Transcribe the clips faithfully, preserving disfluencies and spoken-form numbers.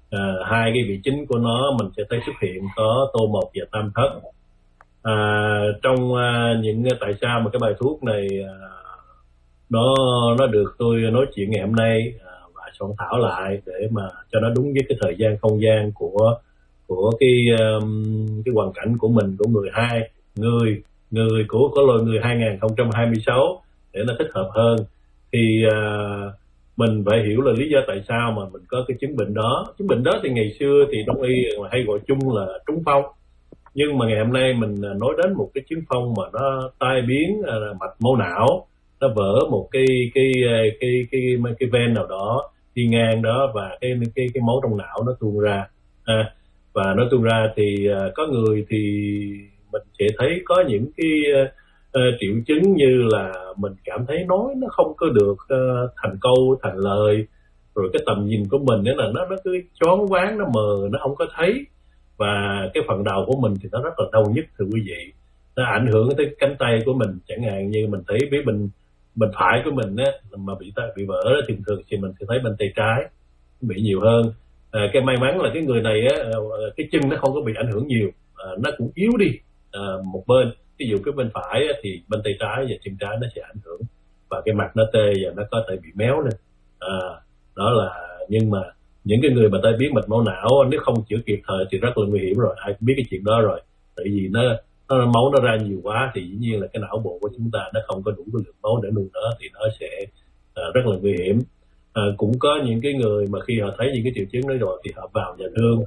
À, hai cái vị chính của nó mình sẽ thấy xuất hiện có tô một và tam thất. À, trong à, những tại sao mà cái bài thuốc này à, nó nó được tôi nói chuyện ngày hôm nay à, và soạn thảo lại để mà cho nó đúng với cái thời gian không gian của của cái um, cái hoàn cảnh của mình, của người hai người người của có loài người hai không hai sáu để nó thích hợp hơn. Thì à, mình phải hiểu là lý do tại sao mà mình có cái chứng bệnh đó. Chứng bệnh đó thì ngày xưa thì đông y hay gọi chung là trúng phong, nhưng mà ngày hôm nay mình nói đến một cái chứng phong mà nó tai biến à, mạch máu não, nó vỡ một cái cái cái cái cái, cái, cái ven nào đó đi ngang đó, và cái cái cái máu trong não nó tuôn ra. À, và nó tuôn ra thì uh, có người thì mình sẽ thấy có những cái uh, uh, triệu chứng như là mình cảm thấy nói nó không có được uh, thành câu thành lời, rồi cái tầm nhìn của mình đó là nó nó cứ choáng váng, nó mờ, nó không có thấy, và cái phần đầu của mình thì nó rất là đau nhức thưa quý vị. Nó ảnh hưởng tới cánh tay của mình, chẳng hạn như mình thấy với mình bên phải của mình á mà bị bị vỡ đó, thường thường thì mình sẽ thấy bên tay trái bị nhiều hơn. À, cái may mắn là cái người này á, cái chân nó không có bị ảnh hưởng nhiều, à, nó cũng yếu đi à, một bên. Ví dụ cái bên phải á, thì bên tay trái và chân trái nó sẽ ảnh hưởng, và cái mặt nó tê và nó có thể bị méo lên. À, đó là nhưng mà những cái người mà tai biến mạch máu não nếu không chữa kịp thời thì rất là nguy hiểm rồi, ai cũng biết cái chuyện đó rồi. Tại vì nó, nó máu nó ra nhiều quá thì dĩ nhiên là cái não bộ của chúng ta nó không có đủ cái lượng máu để nuôi nó, thì nó sẽ uh, rất là nguy hiểm. À, cũng có những cái người mà khi họ thấy những cái triệu chứng đó rồi thì họ vào nhà thương,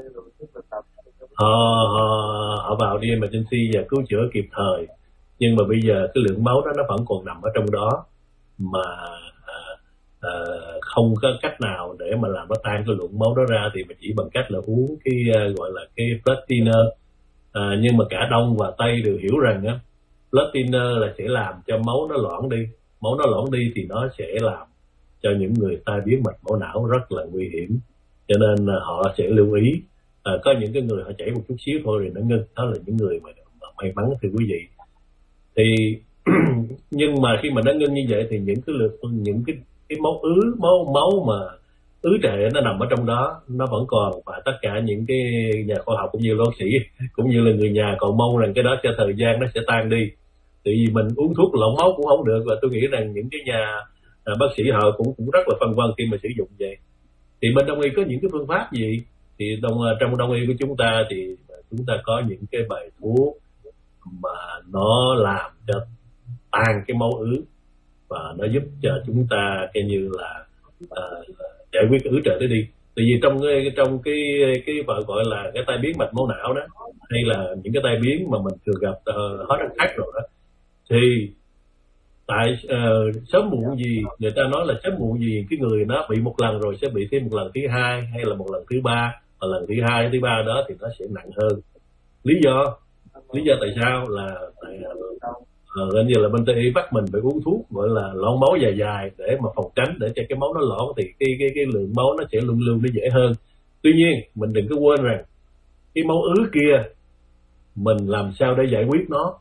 họ, họ họ vào đi emergency và cứu chữa kịp thời, nhưng mà bây giờ cái lượng máu đó nó vẫn còn nằm ở trong đó mà à, à, không có cách nào để mà làm nó tan cái lượng máu đó ra, thì mình chỉ bằng cách là uống cái uh, gọi là cái blood thinner. À, nhưng mà cả Đông và Tây đều hiểu rằng á, blood thinner là sẽ làm cho máu nó loãng đi, máu nó loãng đi thì nó sẽ làm cho những người tai biến mạch máu não rất là nguy hiểm, cho nên uh, họ sẽ lưu ý. À, có những cái người họ chảy một chút xíu thôi thì nó ngưng, đó là những người mà, mà may mắn thưa quý vị. Thì nhưng mà khi mà nó ngưng như vậy thì những cái lượt những cái cái máu ứ máu máu mà ứ trệ nó nằm ở trong đó nó vẫn còn, và tất cả những cái nhà khoa học cũng như bác sĩ cũng như là người nhà còn mong rằng cái đó cho thời gian nó sẽ tan đi. Tại vì mình uống thuốc lỏng máu cũng không được, và tôi nghĩ rằng những cái nhà à, bác sĩ họ cũng cũng rất là phân vân khi mà sử dụng vậy. Thì bên đông y có những cái phương pháp gì? Thì đông, trong đông y của chúng ta thì chúng ta có những cái bài thuốc mà nó làm cho tan cái máu ứ, và nó giúp cho chúng ta coi như là uh, giải quyết cái ứ trệ đó đi. Tại vì trong cái trong cái cái gọi là cái tai biến mạch máu não đó, hay là những cái tai biến mà mình thường gặp uh, hết khác rồi đó, thì tại uh, sớm muộn gì người ta nói là sớm muộn gì cái người nó bị một lần rồi sẽ bị thêm một lần thứ hai, hay là một lần thứ ba, và lần thứ hai thứ ba đó thì nó sẽ nặng hơn. Lý do lý do tại sao là tại uh, gần như là bên Tây y bắt mình phải uống thuốc gọi là loãng máu dài dài để mà phòng tránh, để cho cái máu nó loãng thì cái cái cái lượng máu nó sẽ luân lưu nó dễ hơn. Tuy nhiên mình đừng có quên rằng cái máu ứ kia mình làm sao để giải quyết nó,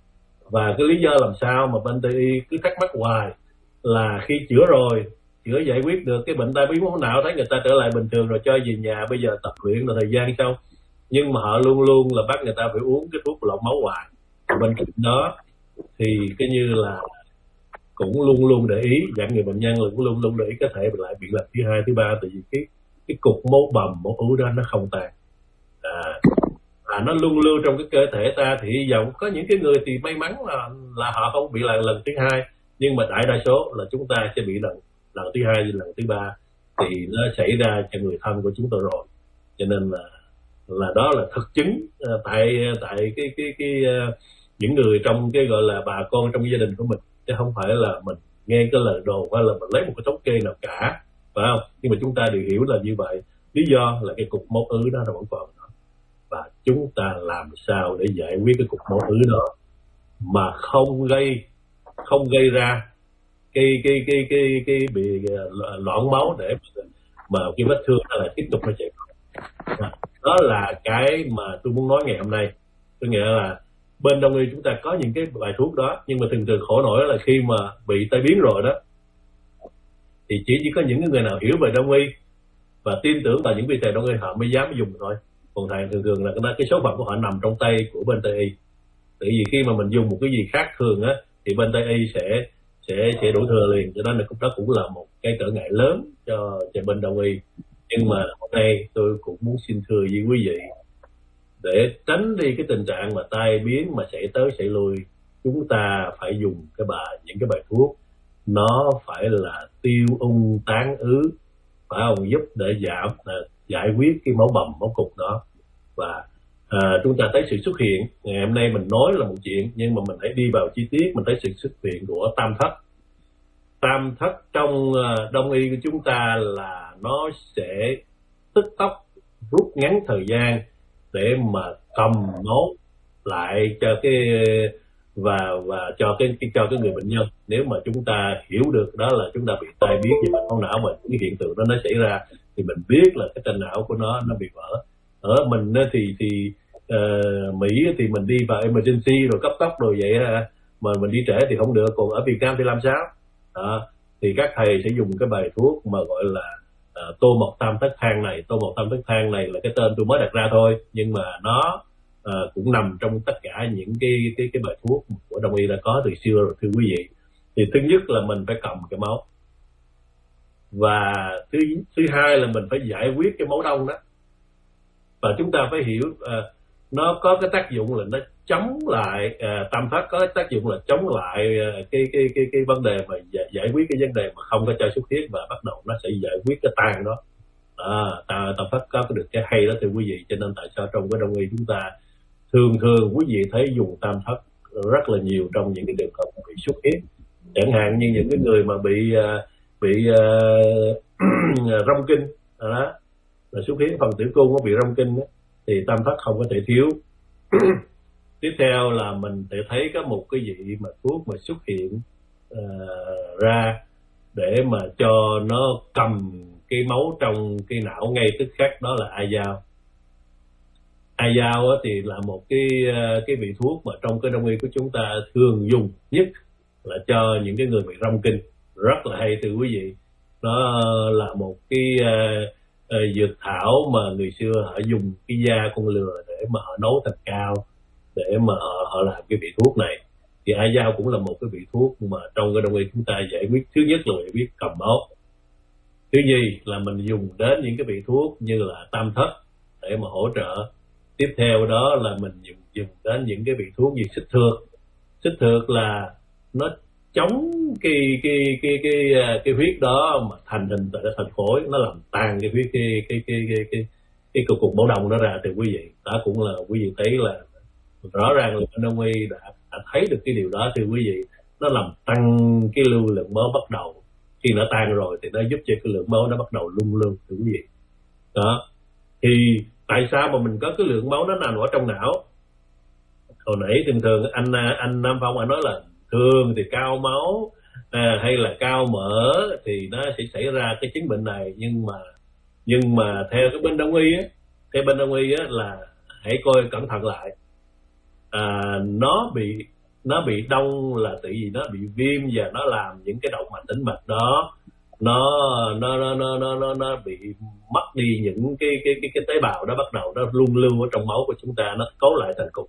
và cái lý do làm sao mà bên Tây y cứ thắc mắc hoài là khi chữa rồi, chữa giải quyết được cái bệnh tai biến máu não, thấy người ta trở lại bình thường rồi cho về nhà, bây giờ tập luyện là thời gian sau, nhưng mà họ luôn luôn là bắt người ta phải uống cái thuốc loãng máu hoài. Bên cạnh đó thì cái như là cũng luôn luôn để ý dặn người bệnh nhân là cũng luôn luôn để ý có thể lại bị lần thứ hai thứ ba, tại vì cái cái cục máu bầm máu ứ đó nó không tan, à, à nó luôn lưu trong cái cơ thể ta. Thì hy vọng có những cái người thì may mắn là là họ không bị lần lần thứ hai, nhưng mà đại đa số là chúng ta sẽ bị lần lần thứ hai lần thứ ba thì nó xảy ra cho người thân của chúng tôi rồi. Cho nên là là đó là thực chứng uh, tại tại cái cái cái uh, những người trong cái gọi là bà con trong gia đình của mình, chứ không phải là mình nghe cái lời đồn hay là mình lấy một cái thống kê nào cả, phải không? Nhưng mà chúng ta đều hiểu là như vậy. Lý do là cái cục máu ứ đó nó vẫn còn đó, và chúng ta làm sao để giải quyết cái cục máu ứ đó mà không gây không gây ra cái cái cái cái cái bị loãng máu để mà cái vết thương nó lại tiếp tục nó chảy. Đó là cái mà tôi muốn nói ngày hôm nay. Tôi nghĩ là bên đông y chúng ta có những cái bài thuốc đó, nhưng mà thường thường khổ nổi là khi mà bị tai biến rồi đó thì chỉ chỉ có những người nào hiểu về đông y và tin tưởng vào những vị thầy Đông y họ mới dám dùng thôi. Còn thầy thường thường là cái cái số phận của họ nằm trong tay của bên Tây y. Tại vì khi mà mình dùng một cái gì khác thường á thì bên Tây y sẽ sẽ sẽ đổ thừa liền, cho nên là đó cũng là một cái trở ngại lớn cho cho bên Đông y. Nhưng mà hôm nay tôi cũng muốn xin thưa với quý vị, để tránh đi cái tình trạng mà tai biến mà xảy tới xảy lui, chúng ta phải dùng cái bài những cái bài thuốc nó phải là tiêu ung tán ứ, phải không, giúp để giảm à, giải quyết cái máu bầm máu cục đó. Và à, chúng ta thấy sự xuất hiện ngày hôm nay mình nói là một chuyện, nhưng mà mình hãy đi vào chi tiết, mình thấy sự xuất hiện của tam thất. Tam thất trong uh, Đông y của chúng ta là nó sẽ tức tốc rút ngắn thời gian để mà cầm máu lại cho cái và và cho cái, cái cho cái người bệnh nhân. Nếu mà chúng ta hiểu được đó là chúng ta bị tai biến về mạch máu não, mà cái hiện tượng đó nó xảy ra thì mình biết là cái trên não của nó nó bị vỡ. Ở mình thì thì uh, Mỹ thì mình đi vào emergency rồi cấp tốc rồi vậy mà mình đi trễ thì không được, còn ở Việt Nam thì làm sao? Đó. Thì các thầy sẽ dùng cái bài thuốc mà gọi là uh, tô mộc tam thất thang này. Tô mộc tam thất thang này là cái tên tôi mới đặt ra thôi, nhưng mà nó uh, cũng nằm trong tất cả những cái cái cái bài thuốc của Đông y đã có từ xưa rồi thưa quý vị. Thì thứ nhất là mình phải cầm cái máu, và thứ thứ hai là mình phải giải quyết cái máu đông đó. Và chúng ta phải hiểu uh, nó có cái tác dụng là nó chống lại uh, tam thất có cái tác dụng là chống lại uh, cái cái cái cái vấn đề mà giải, giải quyết cái vấn đề mà không có cho xuất huyết, và bắt đầu nó sẽ giải quyết cái tan đó. À, tam thất có được cái hay đó thưa quý vị, cho nên tại sao trong cái Đông y chúng ta thường thường quý vị thấy dùng tam thất rất là nhiều trong những cái trường hợp bị xuất huyết, chẳng hạn như những cái người mà bị uh, bị uh, rong kinh đó, là xuất huyết phần tử cung nó bị rong kinh đó, thì tam thất không có thể thiếu. Tiếp theo là mình sẽ thấy có một cái vị mà thuốc mà xuất hiện uh, ra để mà cho nó cầm cái máu trong cái não ngay tức khắc, đó là ai dao. Ai dao thì là một cái cái vị thuốc mà trong cái Đông y của chúng ta thường dùng nhất là cho những cái người bị rong kinh, rất là hay thưa quý vị. Nó là một cái uh, uh, dược thảo mà người xưa họ dùng cái da con lừa để mà họ nấu thành cao để mà họ, họ làm cái vị thuốc này. Thì ai dao cũng là một cái vị thuốc mà trong cái Đông y chúng ta giải quyết, thứ nhất là giải quyết cầm máu, thứ nhì là mình dùng đến những cái vị thuốc như là tam thất để mà hỗ trợ. Tiếp theo đó là mình dùng, dùng đến những cái vị thuốc như xích thược. Xích thược là nó chống cái cái cái cái cái, cái huyết đó mà thành hình tại thành khối, nó làm tan cái huyết cái cái cái cái cái cái cục cục máu đông đó ra thì quý vị. Đó cũng là quý vị thấy là rõ ràng là Đông y đã, đã thấy được cái điều đó thưa quý vị. Nó làm tăng cái lưu lượng máu bắt đầu, khi nó tan rồi thì nó giúp cho cái lượng máu nó bắt đầu lung lương thưa quý vị. Đó thì tại sao mà mình có cái lượng máu nó nằm ở trong não? Hồi nãy thường thường anh anh Nam Phong anh nói là thường thì cao máu à, hay là cao mỡ thì nó sẽ xảy ra cái chứng bệnh này, nhưng mà nhưng mà theo cái bên Đông y á, theo bên Đông y á là hãy coi cẩn thận lại. À, nó bị nó bị đông là tại vì nó bị viêm và nó làm những cái động mạch tĩnh mạch đó nó nó nó nó nó nó, nó bị mất đi những cái cái cái cái tế bào đó, bắt đầu nó luân lưu ở trong máu của chúng ta, nó cấu lại thành cục.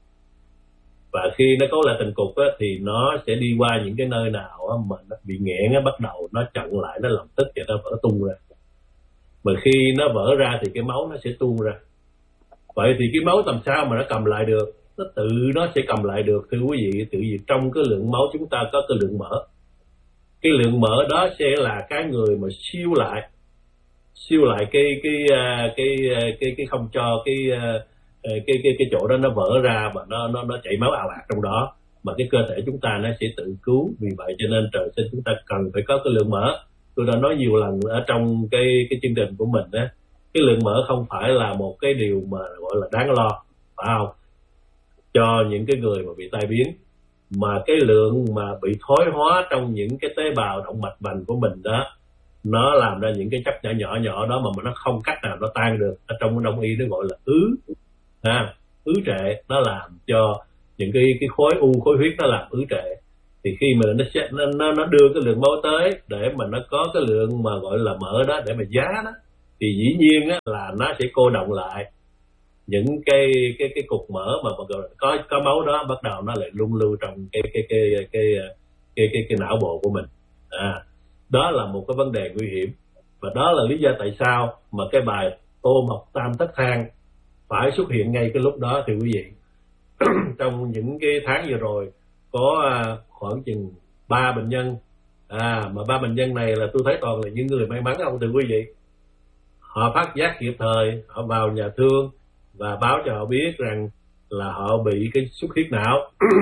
Và khi nó cấu lại thành cục á, thì nó sẽ đi qua những cái nơi nào á, mà nó bị nghẽn á, bắt đầu nó chặn lại, nó làm tích và nó vỡ tung ra. Mà khi nó vỡ ra thì cái máu nó sẽ tuôn ra. Vậy thì cái máu làm sao mà nó cầm lại được? Nó tự nó sẽ cầm lại được thưa quý vị. Tự vì trong cái lượng máu chúng ta có cái lượng mỡ. Cái lượng mỡ đó sẽ là cái người mà siêu lại siêu lại cái cái cái cái cái, cái không cho cái cái cái cái chỗ đó nó vỡ ra và nó nó nó chảy máu ào ạt trong đó, mà cái cơ thể chúng ta nó sẽ tự cứu. Vì vậy cho nên trời sinh chúng ta cần phải có cái lượng mỡ. Tôi đã nói nhiều lần ở trong cái cái chương trình của mình á, cái lượng mỡ không phải là một cái điều mà gọi là đáng lo, phải không, cho những cái người mà bị tai biến, mà cái lượng mà bị thoái hóa trong những cái tế bào động mạch vành của mình đó, nó làm ra những cái chất nhỏ nhỏ nhỏ đó mà nó không cách nào nó tan được. Ở trong Đông y nó gọi là ứ à, ứ trệ. Nó làm cho những cái cái khối u khối huyết nó làm ứ trệ. Thì khi mà nó sẽ nó nó đưa cái lượng máu tới để mà nó có cái lượng mà gọi là mỡ đó để mà giá đó, thì dĩ nhiên á, là nó sẽ cô động lại những cái cái cái cục mỡ mà có có máu đó, bắt đầu nó lại luân lưu trong cái cái cái cái cái cái, cái, cái não bộ của mình. À, đó là một cái vấn đề nguy hiểm, và đó là lý do tại sao mà cái bài Tô Mộc Tam Thất Thang phải xuất hiện ngay cái lúc đó thưa quý vị. Trong những cái tháng vừa rồi có khoảng chừng ba bệnh nhân, à mà ba bệnh nhân này là tôi thấy toàn là những người may mắn không thưa quý vị. Họ phát giác kịp thời, họ vào nhà thương và báo cho họ biết rằng là họ bị cái xuất huyết não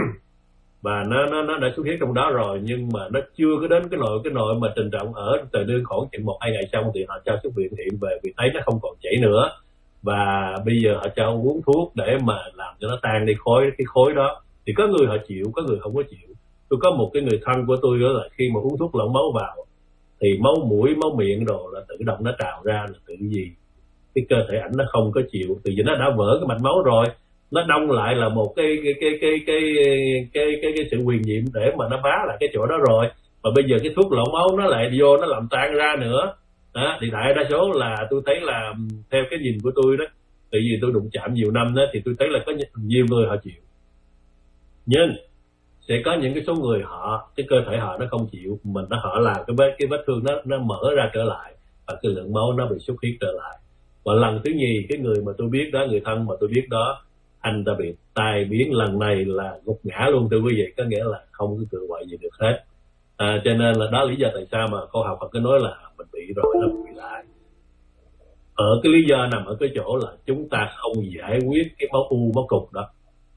và nó nó nó đã xuất huyết trong đó rồi, nhưng mà nó chưa có đến cái nội cái nội mà trình trọng ở từ đương khoảng chừng một hai ngày xong thì họ cho xuất viện hiện về vì thấy nó không còn chảy nữa, và bây giờ họ cho uống thuốc để mà làm cho nó tan đi khối cái khối đó. Thì có người họ chịu, có người không có chịu. Tôi có một cái người thân của tôi đó là khi mà uống thuốc lỏng máu vào thì máu mũi máu miệng đồ là tự động nó trào ra, là tự gì cái cơ thể ảnh nó không có chịu, từ vì nó đã vỡ cái mạch máu rồi, nó đông lại là một cái cái cái cái cái cái cái, cái sự quyền nhiệm để mà nó bá lại cái chỗ đó rồi, mà bây giờ cái thuốc lỏng máu nó lại vô nó làm tan ra nữa đó. Thì đại đa số là tôi thấy là theo cái nhìn của tôi đó, tại vì tôi đụng chạm nhiều năm đó, thì tôi thấy là có nhiều người họ chịu, nhưng sẽ có những cái số người họ cái cơ thể họ nó không chịu, mình nó họ làm cái vết cái vết thương nó nó mở ra trở lại và cái lượng máu nó bị xuất huyết trở lại. Và lần thứ nhì, cái người mà tôi biết đó, người thân mà tôi biết đó, anh ta bị tai biến, lần này là gục ngã luôn thưa quý vị, có nghĩa là không có cự quậy gì được hết. À, cho nên là đó lý do tại sao mà khoa học họ cứ nói là mình bị rồi nó bị lại. Ở cái lý do nằm ở cái chỗ là chúng ta không giải quyết cái máu u máu cục đó.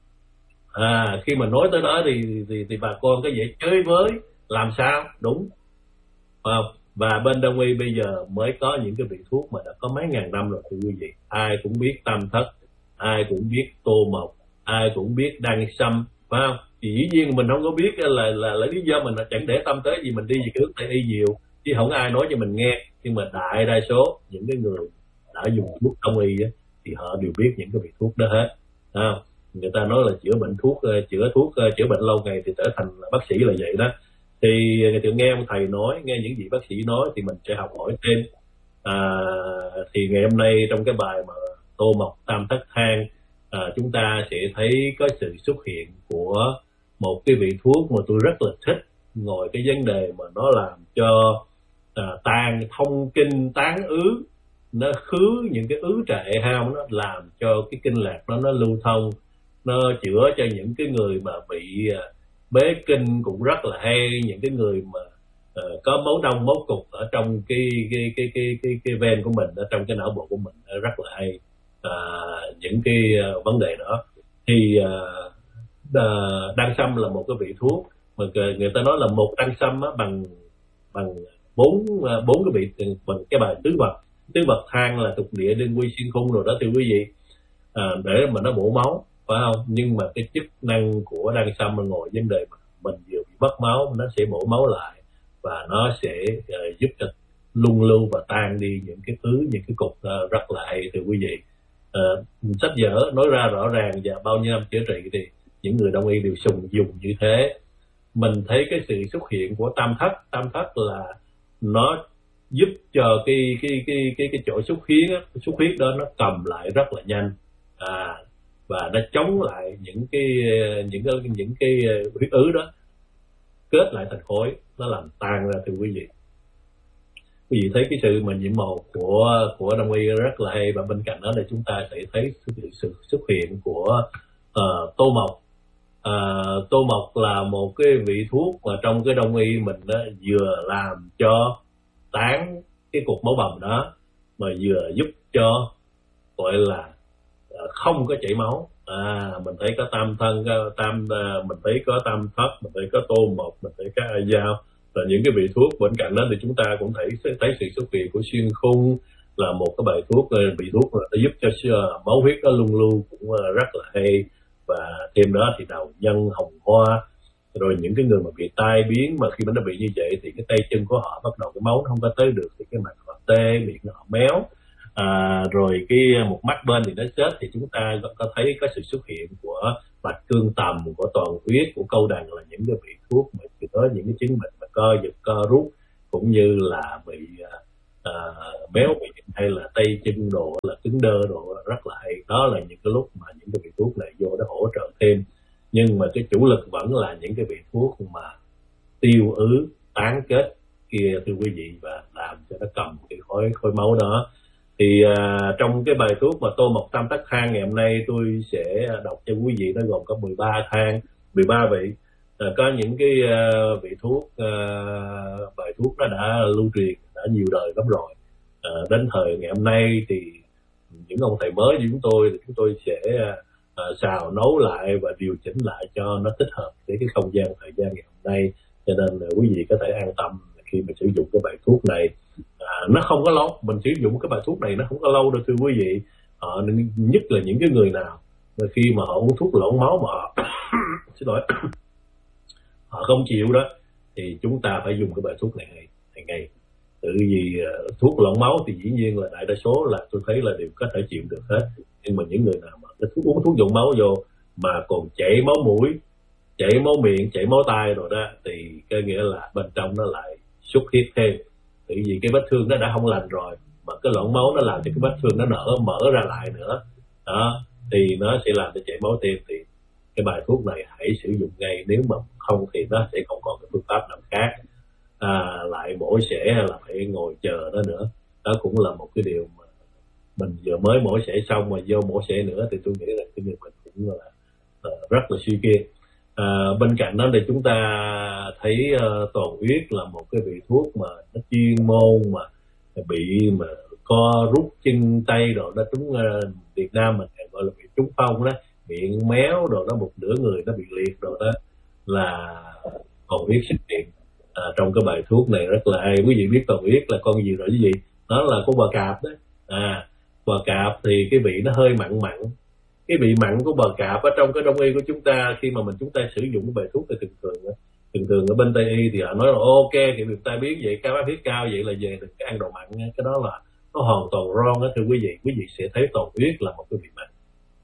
À, khi mà nói tới đó thì thì, thì bà con có dễ chơi với làm sao đúng không? Và bên Đông y bây giờ mới có những cái vị thuốc mà đã có mấy ngàn năm rồi thưa quý vị. Ai cũng biết tam thất, ai cũng biết tô mộc, ai cũng biết đăng sâm, phải không? Thì dĩ nhiên mình không có biết là là, là lý do mình chẳng để tâm tới gì, mình đi về cái hướng Tây y nhiều chứ không ai nói cho mình nghe. Nhưng mà đại đa số những cái người đã dùng thuốc Đông y á, thì họ đều biết những cái vị thuốc đó hết. À, người ta nói là chữa bệnh thuốc chữa thuốc chữa bệnh lâu ngày thì trở thành là bác sĩ là vậy đó. Thì người ta nghe ông thầy nói, nghe những vị bác sĩ nói thì mình sẽ học hỏi thêm. À, thì ngày hôm nay trong cái bài mà Tô Mộc Tam Thất Thang, à, chúng ta sẽ thấy có sự xuất hiện của một cái vị thuốc mà tôi rất là thích, ngồi cái vấn đề mà nó làm cho à, tan thông kinh tán ứ, nó khứ những cái ứ trệ ha, nó làm cho cái kinh lạc nó nó lưu thông, nó chữa cho những cái người mà bị à, bế kinh cũng rất là hay, những cái người mà uh, có máu đông máu cục ở trong cái cái cái cái cái cái ven của mình, ở trong cái não bộ của mình rất là hay. Uh, những cái uh, vấn đề đó thì uh, uh, đăng sâm là một cái vị thuốc mà người ta nói là một đăng sâm á, bằng bằng bốn uh, bốn cái vị bằng cái bài tứ vật tứ vật thang là tục địa đương quy xuyên khung rồi đó thưa quý vị. Uh, để mà nó bổ máu phải không, nhưng mà cái chức năng của đăng sâm là ngồi vấn đề mà mình vừa bị mất máu, nó sẽ bổ máu lại và nó sẽ uh, giúp cho luân lưu và tan đi những cái thứ những cái cục uh, rất là hay thưa quý vị. Uh, sách vở nói ra rõ ràng và bao nhiêu năm chữa trị thì những người đông y đều sùng dùng như thế. Mình thấy cái sự xuất hiện của tam thất tam thất là nó giúp cho cái cái cái cái cái chỗ xuất huyết á, xuất huyết đó nó cầm lại rất là nhanh, à và nó chống lại những cái những cái những cái huyết ứ đó kết lại thành khối, nó làm tan ra thưa quý vị. Quý vị thấy cái sự mà nhiễm màu của của đông y rất là hay, và bên cạnh đó là chúng ta sẽ thấy sự, sự xuất hiện của uh, tô mộc. Uh, tô mộc là một cái vị thuốc mà trong cái đông y mình đó vừa làm cho tán cái cục máu bầm đó, mà vừa giúp cho gọi là không có chảy máu. À, mình thấy có tam thân, có tam mình thấy có tam thất, mình thấy có tô mộc, mình thấy có a dao, là những cái vị thuốc. Bên cạnh đó thì chúng ta cũng thấy thấy sự xuất hiện của xuyên khung là một cái bài thuốc vị thuốc là giúp cho máu huyết nó luân lưu cũng rất là hay. Và thêm đó thì đầu nhân hồng hoa, rồi những cái người mà bị tai biến mà khi mà nó bị như vậy thì cái tay chân của họ bắt đầu cái máu nó không có tới được, thì cái mặt họ tê, miệng họ méo, à, rồi cái một mắt bên thì nó chết, thì chúng ta có thấy có sự xuất hiện của bạch cương tầm, của toàn huyết, của câu đằng, là những cái vị thuốc mà có những cái chứng bệnh mà co giật co rút cũng như là bị à, béo miệng hay là tay chân đồ là cứng đơ đồ rất là hay. Đó là những cái lúc mà những cái vị thuốc này vô để hỗ trợ thêm, nhưng mà cái chủ lực vẫn là những cái vị thuốc mà tiêu ứ tán kết kia thưa quý vị, và làm cho nó cầm cái khối khối máu đó. Thì à, trong cái bài thuốc mà tô mộc tam tác thang ngày hôm nay tôi sẽ đọc cho quý vị, nó gồm có mười ba thang, mười ba vị. À, có những cái uh, vị thuốc, uh, bài thuốc nó đã lưu truyền đã nhiều đời lắm rồi. À, đến thời ngày hôm nay thì những ông thầy mới như chúng tôi thì chúng tôi sẽ uh, xào nấu lại và điều chỉnh lại cho nó thích hợp với cái không gian thời gian ngày hôm nay. Cho nên là quý vị có thể an tâm khi mà sử dụng cái bài thuốc này. À, nó không có lâu, mình sử dụng cái bài thuốc này nó không có lâu đâu thưa quý vị. À, nhất là những cái người nào mà khi mà họ uống thuốc loãng máu mà họ xin lỗi họ không chịu đó, thì chúng ta phải dùng cái bài thuốc này hàng ngày. Tự vì uh, thuốc loãng máu thì dĩ nhiên là đại đa số là tôi thấy là đều có thể chịu được hết, nhưng mà những người nào mà cái thuốc uống thuốc loãng máu vô mà còn chảy máu mũi, chảy máu miệng, chảy máu tai rồi đó, thì cái nghĩa là bên trong nó lại xuất huyết thêm. Tại vì cái vết thương nó đã không lành rồi, mà cái loãng máu nó làm cho cái vết thương nó nở mở ra lại nữa đó, thì nó sẽ làm cho chảy máu thêm. Thì cái bài thuốc này hãy sử dụng ngay, nếu mà không thì nó sẽ không còn cái phương pháp nào khác. À, lại mổ xẻ là phải ngồi chờ đó nữa, đó cũng là một cái điều mà mình vừa mới mổ xẻ xong mà vô mổ xẻ nữa thì tôi nghĩ là cái việc mình cũng là uh, rất là suy kiệt. À, bên cạnh đó thì chúng ta thấy uh, toàn huyết là một cái vị thuốc mà nó chuyên môn mà bị mà co rút chân tay rồi đó, chúng uh, Việt Nam mình gọi là bị trúng phong đó, miệng méo rồi đó, một nửa người nó bị liệt rồi đó, là toàn huyết xuất hiện à, trong cái bài thuốc này rất là hay. Quý vị biết toàn huyết là con gì rồi quý vị? Nó là con bò cạp đó. À, bò cạp thì cái vị nó hơi mặn mặn. Cái vị mặn của bò cạp ở trong cái đông y của chúng ta, khi mà mình chúng ta sử dụng cái bài thuốc thì thường thường thường thường ở bên Tây y thì họ nói là ok, thì người ta biết vậy, cao áp huyết cao vậy là về được cái ăn đồ mặn. Cái đó là nó hoàn toàn wrong đó thưa quý vị. Quý vị sẽ thấy toàn huyết là một cái vị mặn,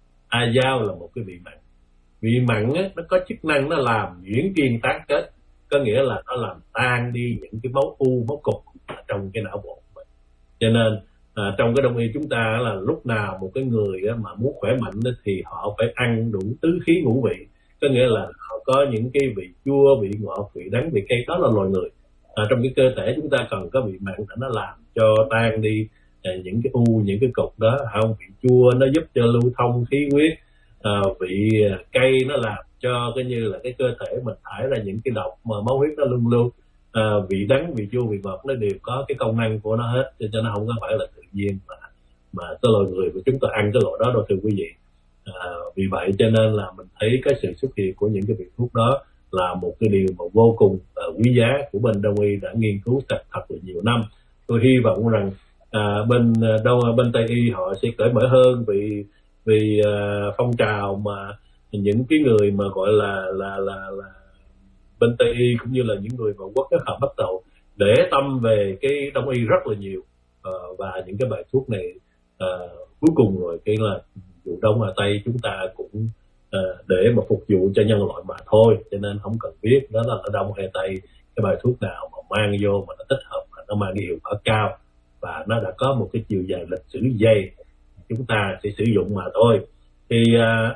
a dao là một cái vị mặn. Vị mặn á, nó có chức năng nó làm nhuyễn kiên tán kết, có nghĩa là nó làm tan đi những cái máu u, máu cục trong cái não bộ của mình. Cho nên à, trong cái đông y chúng ta là lúc nào một cái người á, mà muốn khỏe mạnh á, thì họ phải ăn đủ tứ khí ngũ vị, có nghĩa là họ có những cái vị chua, vị ngọt, vị đắng, vị cay. Đó là loài người. À, trong cái cơ thể chúng ta cần có vị mặn để nó làm cho tan đi à, những cái u, những cái cục đó, không? Vị chua nó giúp cho lưu thông khí huyết. À, vị cay nó làm cho cái như là cái cơ thể mình thải ra những cái độc mà máu huyết nó luân lưu. À, vị đắng, vị chua, vị ngọt nó đều có cái công năng của nó hết, cho nó không có phải là tự nhiên mà mà cái loài người của chúng ta ăn cái loại đó đâu thưa quý vị. À, vì vậy cho nên là mình thấy cái sự xuất hiện của những cái vị thuốc đó là một cái điều mà vô cùng uh, quý giá của bên đông y đã nghiên cứu thật thật là nhiều năm. Tôi hy vọng rằng à, bên đâu bên Tây y họ sẽ cởi mở hơn, vì vì uh, phong trào mà những cái người mà gọi là là là là bên Tây y cũng như là những người mà quốc các họ bắt đầu để tâm về cái đông y rất là nhiều. Uh, và những cái bài thuốc này uh, cuối cùng rồi cái là dù đông mà Tây chúng ta cũng uh, để mà phục vụ cho nhân loại mà thôi, cho nên không cần biết đó là ở đông hay Tây, cái bài thuốc nào mà mang vô mà nó thích hợp, mà nó mang cái hiệu quả cao và nó đã có một cái chiều dài lịch sử dày, chúng ta sẽ sử dụng mà thôi. Thì uh,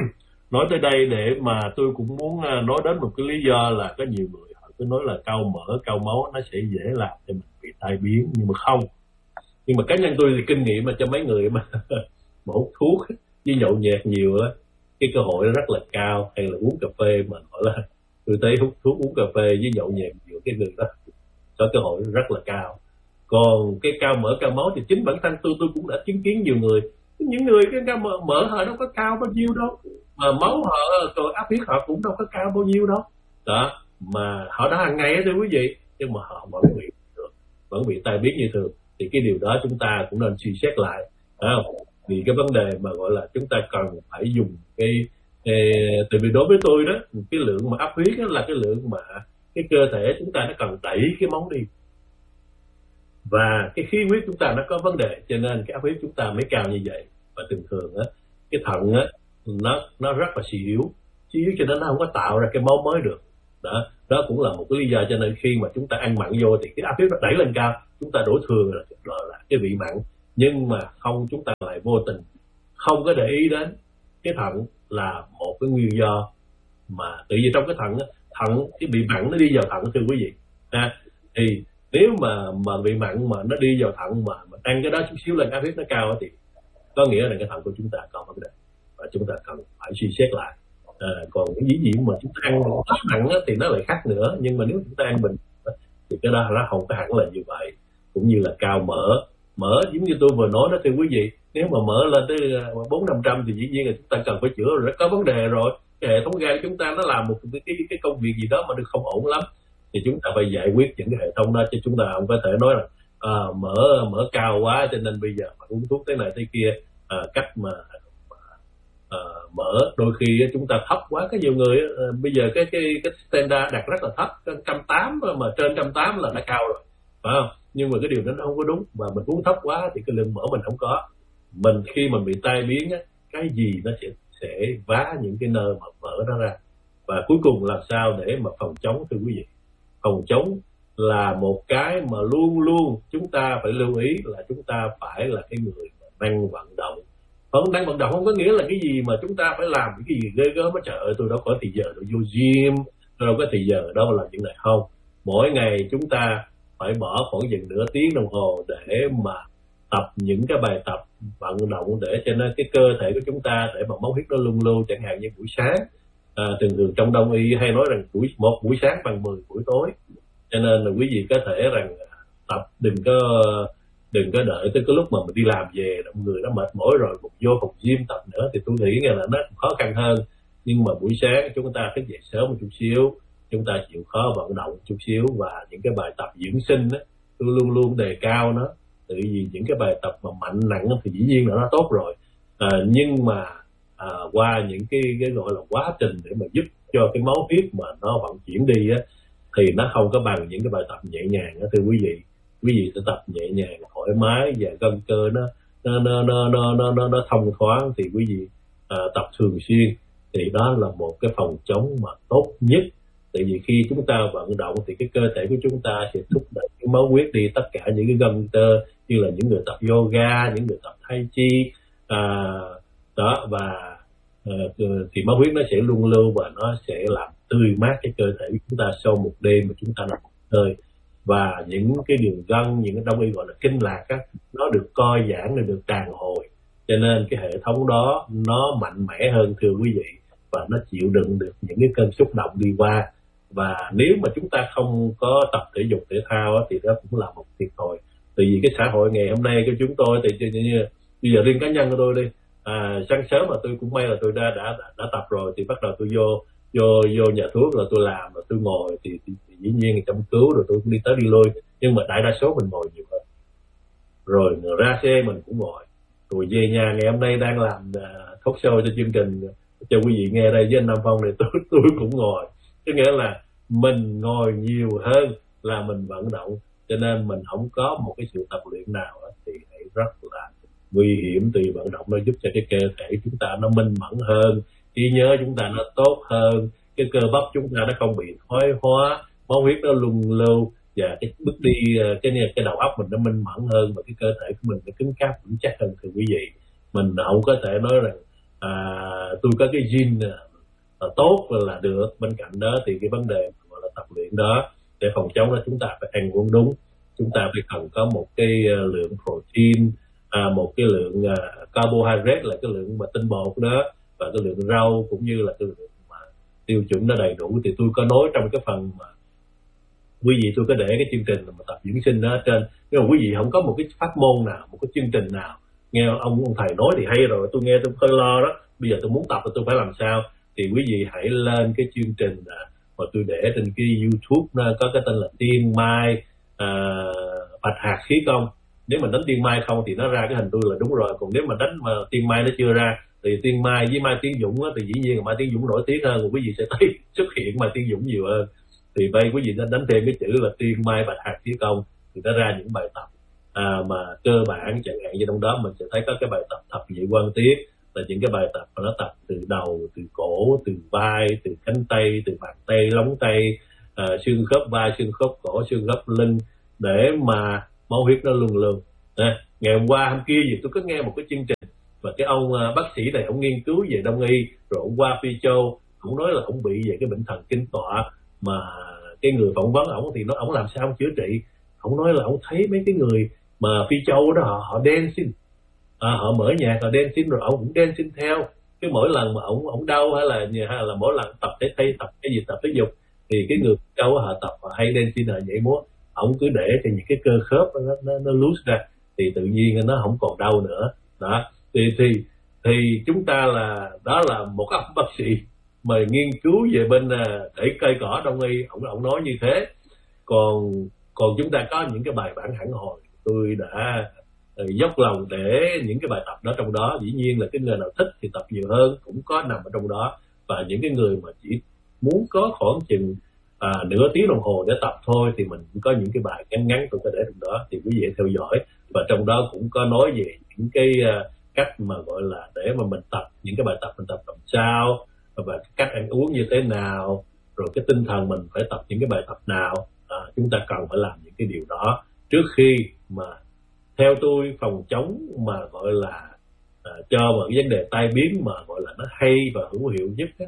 nói tới đây để mà tôi cũng muốn uh, nói đến một cái lý do là có nhiều người họ cứ nói là cao mỡ, cao máu nó sẽ dễ làm cho mình bị tai biến, nhưng mà không. Nhưng mà cá nhân tôi thì kinh nghiệm mà cho mấy người mà mà hút thuốc với nhậu nhẹt nhiều á, cái cơ hội nó rất là cao. Hay là uống cà phê mà gọi là tôi thấy hút thuốc uống cà phê với nhậu nhẹt nhiều, cái người đó có cơ hội rất là cao. Còn cái cao mỡ cao máu thì chính bản thân tôi tôi cũng đã chứng kiến nhiều người, những người cái cao mỡ, mỡ họ đâu có cao bao nhiêu đâu, mà máu họ rồi áp huyết họ cũng đâu có cao bao nhiêu đâu đó, mà họ đã hàng ngày đó thưa quý vị, nhưng mà họ vẫn bị vẫn bị tai biến như thường. Thì cái điều đó chúng ta cũng nên suy xét lại, phải không? Vì cái vấn đề mà gọi là chúng ta cần phải dùng cái, cái tại vì đối với tôi đó, cái lượng mà áp huyết đó là cái lượng mà cái cơ thể chúng ta nó cần đẩy cái máu đi, và cái khí huyết chúng ta nó có vấn đề, cho nên cái áp huyết chúng ta mới cao như vậy. Và thường thường á, cái thận á nó nó rất là suy yếu, suy yếu cho nên nó không có tạo ra cái máu mới được. Đó, đó cũng là một cái lý do cho nên khi mà chúng ta ăn mặn vô thì cái áp huyết nó đẩy lên cao, chúng ta đổ thừa là, là, là cái vị mặn, nhưng mà không, chúng ta lại vô tình không có để ý đến cái thận là một cái nguyên do mà tự nhiên trong cái thận thận cái vị mặn nó đi vào thận, thưa quý vị à, thì nếu mà mà vị mặn mà nó đi vào thận mà, mà tăng cái đó chút xíu lên áp huyết nó cao thì có nghĩa là cái thận của chúng ta có vấn đề và chúng ta cần phải suy xét lại. À, còn cái dĩ nhiên mà chúng ta ăn quá mặn thì nó lại khác nữa, nhưng mà nếu chúng ta ăn bình thì cái đó nó không có hẳn là như vậy. Cũng như là cao mỡ mỡ giống như tôi vừa nói đó, thưa quý vị, nếu mà mỡ lên tới bốn năm trăm thì dĩ nhiên là chúng ta cần phải chữa rồi, rất có vấn đề rồi. Cái hệ thống gan chúng ta nó làm một cái, cái, cái công việc gì đó mà được không ổn lắm, thì chúng ta phải giải quyết những cái hệ thống đó, chứ chúng ta không có thể nói là à, mỡ mỡ cao quá cho nên bây giờ mà uống thuốc thế này thế kia. À, cách mà à, mỡ đôi khi chúng ta thấp quá, có nhiều người à, bây giờ cái cái cái standard đặt rất là thấp, một trăm tám mươi mà trên một trăm tám mươi là đã cao rồi, phải không? Nhưng mà cái điều đó nó không có đúng, và mình uống thấp quá thì cái lượng mỡ mình không có. Mình khi mình bị tai biến á, cái gì nó sẽ sẽ vá những cái nơi mà mỡ đó ra. Và cuối cùng làm sao để mà phòng chống, thưa quý vị? Phòng chống là một cái mà luôn luôn chúng ta phải lưu ý là chúng ta phải là cái người năng vận động. Không, năng vận động không có nghĩa là cái gì mà chúng ta phải làm cái gì ghê gớm á, trời ơi tôi đâu có thì giờ tôi vô gym, tôi đâu có thì giờ đâu làm những này. Không, mỗi ngày chúng ta phải bỏ khoảng chừng nửa tiếng đồng hồ để mà tập những cái bài tập vận động để cho nên cái cơ thể của chúng ta để mà máu huyết nó luân lưu, chẳng hạn như buổi sáng. À, thường thường trong đông y hay nói rằng buổi một buổi sáng bằng mười buổi tối, cho nên là quý vị có thể rằng tập đừng có đừng có đợi tới cái lúc mà mình đi làm về người nó mệt mỏi rồi một vô phòng gym tập nữa, thì tôi nghĩ là nó khó khăn hơn. Nhưng mà buổi sáng chúng ta thức dậy sớm một chút xíu, chúng ta chịu khó vận động chút xíu, và những cái bài tập dưỡng sinh đó, tôi luôn luôn đề cao nó. Tự vì những cái bài tập mà mạnh nặng thì dĩ nhiên là nó tốt rồi, à, nhưng mà à, qua những cái, cái gọi là quá trình để mà giúp cho cái máu huyết mà nó vận chuyển đi á, thì nó không có bằng những cái bài tập nhẹ nhàng đó, thưa quý vị. Quý vị sẽ tập nhẹ nhàng thoải mái và gân cơ nó nó nó nó nó nó, nó, nó thông thoáng, thì quý vị à, tập thường xuyên thì đó là một cái phòng chống mà tốt nhất. Tại vì khi chúng ta vận động thì cái cơ thể của chúng ta sẽ thúc đẩy cái máu huyết đi tất cả những cái gân cơ, như là những người tập yoga, những người tập tai chi à, đó, và à, thì máu huyết nó sẽ luân lưu và nó sẽ làm tươi mát cái cơ thể của chúng ta sau một đêm mà chúng ta nằm hơi. Và những cái đường gân, những cái đông y gọi là kinh lạc á, nó được co giãn, nó được tràn hồi, cho nên cái hệ thống đó nó mạnh mẽ hơn, thưa quý vị, và nó chịu đựng được những cái cơn xúc động đi qua. Và nếu mà chúng ta không có tập thể dục thể thao á, thì đó cũng là một thiệt thòi. Tại vì cái xã hội ngày hôm nay của chúng tôi thì như bây giờ riêng cá nhân của tôi đi, à, sáng sớm mà tôi cũng may là tôi đã đã đã, đã tập rồi, thì bắt đầu tôi vô vô vô nhà thuốc rồi tôi làm rồi tôi ngồi thì, thì, thì dĩ nhiên thì chăm cứu rồi tôi cũng đi tới đi lui, nhưng mà đại đa số mình ngồi nhiều hơn. Rồi ra xe mình cũng ngồi, rồi về nhà ngày hôm nay đang làm uh, talk show cho chương trình cho quý vị nghe đây với anh Nam Phong này, tôi tôi cũng ngồi. Có nghĩa là mình ngồi nhiều hơn là mình vận động, cho nên mình không có một cái sự tập luyện nào thì rất là nguy hiểm. Từ vận động nó giúp cho cái cơ thể chúng ta nó minh mẫn hơn, trí nhớ chúng ta nó tốt hơn, cái cơ bắp chúng ta nó không bị thoái hóa, máu huyết nó luân lưu, và cái bước đi cái cái đầu óc mình nó minh mẫn hơn, và cái cơ thể của mình nó cứng cáp vững chắc hơn, thưa quý vị. Mình không có thể nói rằng à, tôi có cái gene là tốt là được. Bên cạnh đó thì cái vấn đề gọi là tập luyện đó để phòng chống đó, chúng ta phải ăn uống đúng, chúng ta phải cần có một cái lượng protein, à, một cái lượng uh, carbohydrate là cái lượng mà tinh bột đó, và cái lượng rau cũng như là cái lượng mà tiêu chuẩn nó đầy đủ. Thì tôi có nói trong cái phần mà quý vị, tôi có để cái chương trình mà tập dưỡng sinh đó ở trên. Nhưng mà quý vị không có một cái pháp môn nào, một cái chương trình nào nghe ông ông thầy nói thì hay rồi, tôi nghe tôi hơi lo đó, bây giờ tôi muốn tập thì tôi phải làm sao. Thì quý vị hãy lên cái chương trình mà tôi để trên cái YouTube nó có cái tên là Tiên Mai à, Bạch Hạc Khí Công. Nếu mà đánh Tiên Mai không thì nó ra cái hình tôi là đúng rồi, còn nếu mà đánh mà Tiên Mai nó chưa ra thì Tiên Mai với Mai Tiến Dũng á, thì dĩ nhiên là Mai Tiến Dũng nổi tiếng hơn, quý vị sẽ thấy xuất hiện Mai Tiến Dũng nhiều hơn. Thì bây quý vị nên đánh thêm cái chữ là Tiên Mai Bạch Hạc Khí Công thì nó ra những bài tập à, mà cơ bản, chẳng hạn như trong đó mình sẽ thấy có cái bài tập thập nhị quan tiết, là những cái bài tập mà nó tập từ đầu, từ cổ, từ vai, từ cánh tay, từ bàn tay, lóng tay, à, xương khớp vai, xương khớp cổ, xương khớp lưng, để mà máu huyết nó luân lưu. À, ngày hôm qua hôm kia gì tôi có nghe một cái chương trình và cái ông uh, bác sĩ này ông nghiên cứu về đông y, rồi ông qua Phi Châu, ông nói là ông bị về cái bệnh thần kinh tọa, mà cái người phỏng vấn ổng thì nói ổng làm sao ông chữa trị. Ông nói là ông thấy mấy cái người mà Phi Châu đó họ họ dancing, à, họ mở nhạc họ dancing rồi ông cũng dancing theo. Cái mỗi lần mà ông ông đau hay là hay là mỗi lần tập thể thay tập cái gì tập thể dục thì cái người Phi Châu họ tập họ hay dancing họ nhảy múa, ông cứ để cho những cái cơ khớp nó nó, nó loose ra thì tự nhiên nó không còn đau nữa. Đó thì thì thì chúng ta là đó là một ông bác sĩ mà nghiên cứu về bên để cây cỏ đông y, ông ông nói như thế. Còn còn chúng ta có những cái bài bản hẳn hồi, tôi đã uh, dốc lòng để những cái bài tập đó trong đó. Dĩ nhiên là cái người nào thích thì tập nhiều hơn cũng có nằm ở trong đó, và những cái người mà chỉ muốn có khoảng chừng à, nửa tiếng đồng hồ để tập thôi thì mình cũng có những cái bài ngắn ngắn tôi có để trong đó, thì quý vị theo dõi. Và trong đó cũng có nói về những cái uh, cách mà gọi là để mà mình tập những cái bài tập mình tập làm sao, và cách ăn uống như thế nào, rồi cái tinh thần mình phải tập những cái bài tập nào. À, chúng ta cần phải làm những cái điều đó trước khi mà theo tôi phòng chống mà gọi là à, cho một cái vấn đề tai biến mà gọi là nó hay và hữu hiệu nhất á,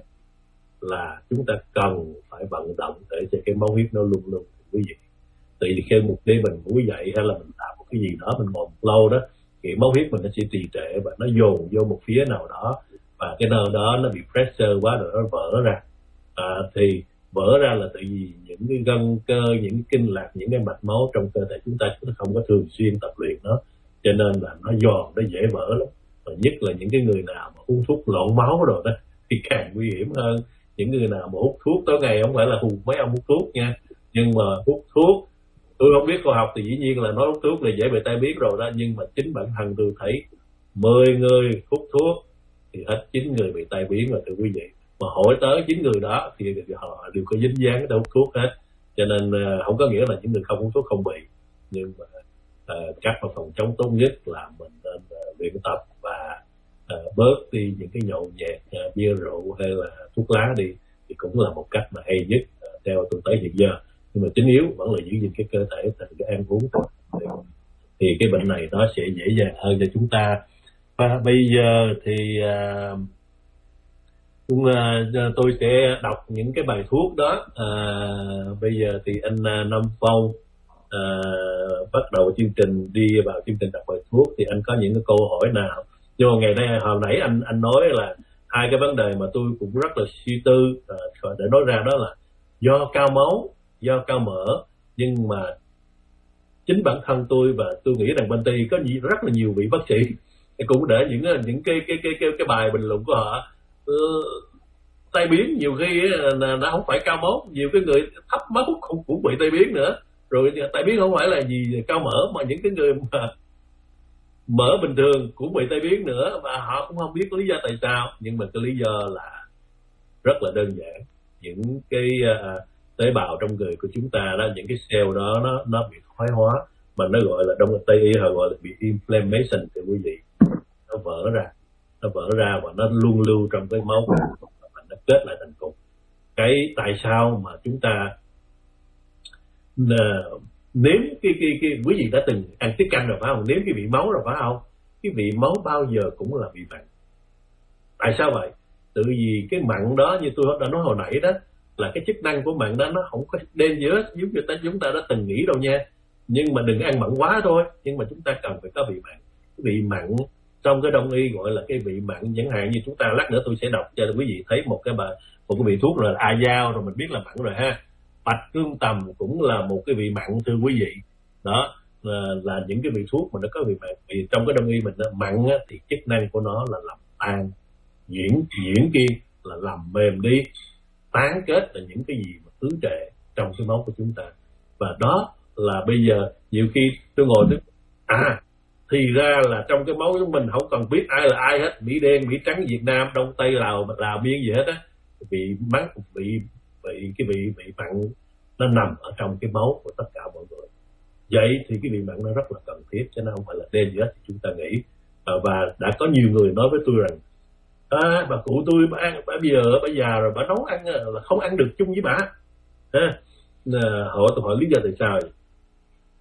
là chúng ta cần phải vận động để cho cái máu huyết nó luôn luôn quý vị. Tại vì khi một đêm mình ngủ dậy hay là mình làm một cái gì đó mình ngồi một lâu đó thì máu huyết mình nó sẽ trì trệ và nó dồn vô một phía nào đó, và cái nơi đó nó bị pressure quá rồi nó vỡ ra. À, thì vỡ ra là tại vì những cái gân cơ, những cái kinh lạc, những cái mạch máu trong cơ thể chúng ta chúng ta không có thường xuyên tập luyện nó, cho nên là nó giòn, nó dễ vỡ lắm. Và nhất là những cái người nào mà uống thuốc loạn máu rồi đó thì càng nguy hiểm hơn. Những người nào mà hút thuốc tối ngày, không phải là hù mấy ông hút thuốc nha, nhưng mà hút thuốc, tôi không biết khoa học thì dĩ nhiên là nói hút thuốc là dễ bị tai biến rồi đó, nhưng mà chính bản thân tôi thấy mười người hút thuốc thì hết chín người bị tai biến rồi thưa quý vị. Mà hỏi tới chín người đó thì họ đều có dính dáng tới hút thuốc hết, cho nên không có nghĩa là những người không hút thuốc không bị. Nhưng mà uh, cách mà phòng chống tốt nhất là mình nên uh, luyện tập và uh, bớt đi những cái nhậu nhẹt, uh, bia rượu hay là thuốc lá đi, thì cũng là một cách mà hay nhất uh, theo tôi tới hiện giờ. Nhưng mà chính yếu vẫn là giữ gìn cái cơ thể thành cái ăn uống thì, thì cái bệnh này nó sẽ dễ dàng hơn cho chúng ta. Và bây giờ thì uh, cũng, uh, tôi sẽ đọc những cái bài thuốc đó. Uh, bây giờ thì anh uh, Nam Phong uh, bắt đầu chương trình, đi vào chương trình đọc bài thuốc, thì anh có những cái câu hỏi nào? Nhưng mà ngày nay hồi nãy anh anh nói là hai cái vấn đề mà tôi cũng rất là suy tư uh, để nói ra, đó là do cao máu, do cao mỡ. Nhưng mà chính bản thân tôi và tôi nghĩ rằng bên Tây có rất là nhiều vị bác sĩ cũng để những những cái cái cái cái, cái bài bình luận của họ uh, tai biến nhiều khi là nó không phải cao máu, nhiều cái người thấp máu cũng cũng bị tai biến nữa. Rồi tai biến không phải là gì cao mỡ, mà những cái người mà mỡ bình thường cũng bị tai biến nữa, và họ cũng không biết lý do tại sao. Nhưng mà cái lý do là rất là đơn giản, những cái uh, tế bào trong người của chúng ta đó, những cái cell đó nó nó bị thoái hóa, mà nó gọi là trong Tây y họ gọi là bị inflammation thì quý vị, nó vỡ ra, nó vỡ ra và nó luôn lưu trong cái máu và nó kết lại thành cục. Cái tại sao mà chúng ta uh, nếm cái cái cái quý vị đã từng ăn tiết canh rồi phải không, nếm cái vị máu rồi phải không, cái vị máu bao giờ cũng là vị mặn. Tại sao vậy? Tự vì cái mặn đó, như tôi đã nói hồi nãy đó, là cái chức năng của mặn đó nó không có dangerous giống như ta chúng ta đã từng nghĩ đâu nha. Nhưng mà đừng ăn mặn quá thôi. Nhưng mà chúng ta cần phải có vị mặn. Cái vị mặn trong cái đông y gọi là cái vị mặn, chẳng hạn như chúng ta lát nữa tôi sẽ đọc cho quý vị thấy một cái bài một cái vị thuốc là a dao, rồi mình biết là mặn rồi ha. Bạch cương tầm cũng là một cái vị mặn thưa quý vị. Đó là, là những cái vị thuốc mà nó có vị mặn. Vì trong cái đông y mình mặn á, thì chức năng của nó là làm tan, diễn diễn kia là làm mềm đi, tán kết là những cái gì mà ứ trệ trong cái máu của chúng ta. Và đó là bây giờ nhiều khi tôi ngồi tôi à thì ra là trong cái máu của mình không cần biết ai là ai hết, Mỹ đen, Mỹ trắng, Việt Nam, Đông Tây, Lào, Lào Miên gì hết á, bị mắc bị bị cái vị bị mặn nó nằm ở trong cái máu của tất cả mọi người. Vậy thì cái vị mặn nó rất là cần thiết, chứ nó không phải là đen gì hết chúng ta nghĩ. À, và đã có nhiều người nói với tôi rằng à, bà cụ tôi bà ăn, bà bây giờ bà già rồi, bà nấu ăn là không ăn được chung với bà. À, hỏi tôi hỏi lý do tại sao vậy?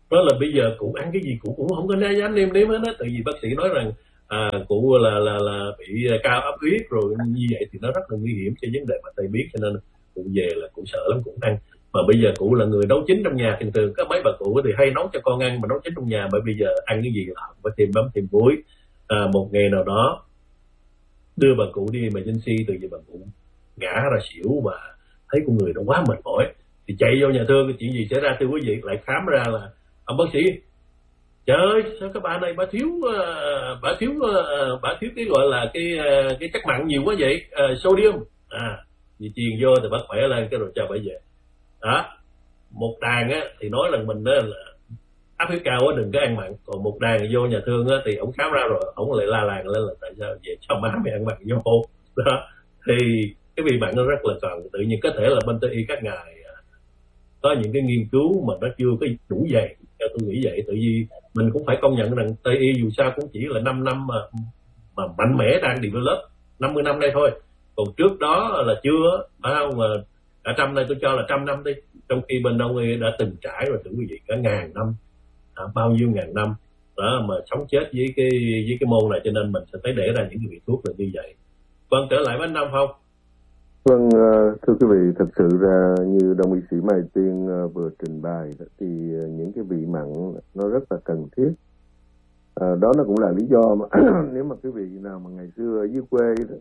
Nói là bây giờ cụ ăn cái gì cụ cũng không có dám nêm nếm hết á, tại vì bác sĩ nói rằng à, cụ là là là bị cao áp huyết rồi, như vậy thì nó rất là nguy hiểm cho vấn đề mà tay biết, cho nên cụ về là cụ sợ lắm, cũng ăn. Mà bây giờ cụ là người nấu chín trong nhà, thường thường có mấy bà cụ thì hay nấu cho con ăn mà nấu chín trong nhà, bởi bây giờ ăn cái gì là phải thêm mắm thêm muối. À, một ngày nào đó đưa bà cụ đi emergency, từ giờ bà cụ ngã ra xỉu và thấy con người nó quá mệt mỏi thì chạy vô nhà thương, chuyện gì xảy ra thưa quý vị? Lại khám ra là ông bác sĩ, trời ơi sao cái bà này bà thiếu uh, bà thiếu uh, bà thiếu cái gọi là cái uh, cái chất mặn nhiều quá vậy, uh, sodium. À vì truyền vô thì bắt khỏe lên cái rồi cho bà về. Đó, một đàn á thì nói rằng mình đó là áp huyết cao á đừng có ăn mặn, còn một đàn vô nhà thương á thì ổng khám ra rồi ổng lại la làng lên là tại sao về cho má mày ăn mặn vô. Đó thì cái vị mặn nó rất là cần, tự nhiên có thể là bên Tây y các ngài có những cái nghiên cứu mà nó chưa có đủ dày, tôi nghĩ vậy. Tự vì mình cũng phải công nhận rằng Tây y dù sao cũng chỉ là năm năm mà mà mạnh mẽ đang develop năm mươi năm đây thôi, còn trước đó là chưa, phải không? Mà cả trăm đây tôi cho là trăm năm đi, trong khi bên Đông y đã từng trải rồi thưa quý vị cả ngàn năm, à, bao nhiêu ngàn năm đó mà sống chết với cái với cái môn này, cho nên mình sẽ thấy để ra những cái vị thuốc là như vậy. Vâng, trở lại với anh Năm Phong. Vâng, thưa quý vị, thật sự ra như đồng y sĩ Mai Tiên vừa trình bày thì những cái vị mặn nó rất là cần thiết. À, đó nó cũng là lý do mà nếu mà quý vị nào mà ngày xưa ở dưới quê đó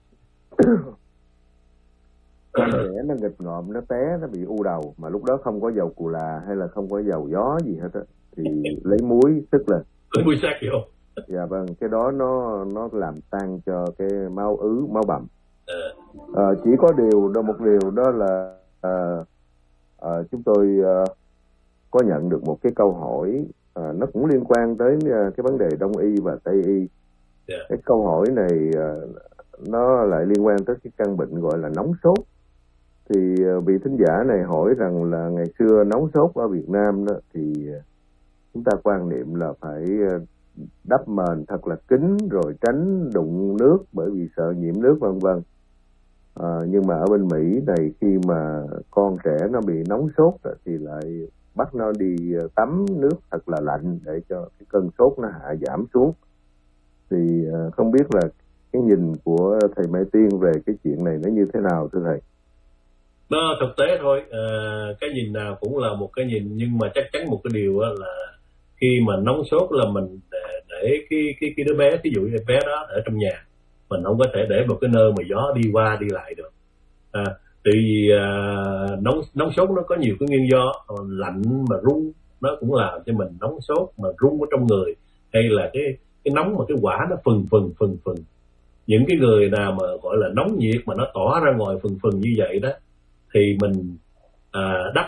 con trẻ nó nghịch ngợm, nó té, nó bị u đầu mà lúc đó không có dầu cù là hay là không có dầu gió gì hết á, thì lấy muối tức là lấy muối sắc vô. Dạ vâng, cái đó nó nó làm tăng cho cái máu ứ, máu bầm. À, chỉ có điều đó, một điều đó là à, à, chúng tôi à, có nhận được một cái câu hỏi, à, nó cũng liên quan tới à, cái vấn đề Đông y và Tây y. Yeah. Cái câu hỏi này à, nó lại liên quan tới cái căn bệnh gọi là nóng sốt. Thì à, vị thính giả này hỏi rằng là ngày xưa nóng sốt ở Việt Nam đó thì chúng ta quan niệm là phải đắp mền thật là kín rồi tránh đụng nước bởi vì sợ nhiễm nước vân vân. À, nhưng mà ở bên Mỹ này khi mà con trẻ nó bị nóng sốt thì lại bắt nó đi tắm nước thật là lạnh để cho cái cơn sốt nó hạ giảm xuống. Thì à, không biết là cái nhìn của thầy Mai Tiên về cái chuyện này nó như thế nào thưa thầy? Nó thực tế thôi, à, cái nhìn nào cũng là một cái nhìn, nhưng mà chắc chắn một cái điều là khi mà nóng sốt là mình để, để cái cái cái đứa bé, ví dụ như bé đó ở trong nhà, mình không có thể để một cái nơi mà gió đi qua đi lại được. À, tại vì à, nóng nóng sốt nó có nhiều cái nguyên do, lạnh mà run nó cũng làm cho mình nóng sốt, mà run ở trong người, hay là cái cái nóng mà cái quả nó phừng phừng phừng phừng. Những cái người nào mà gọi là nóng nhiệt mà nó tỏa ra ngoài phừng phừng như vậy đó thì mình à, đắp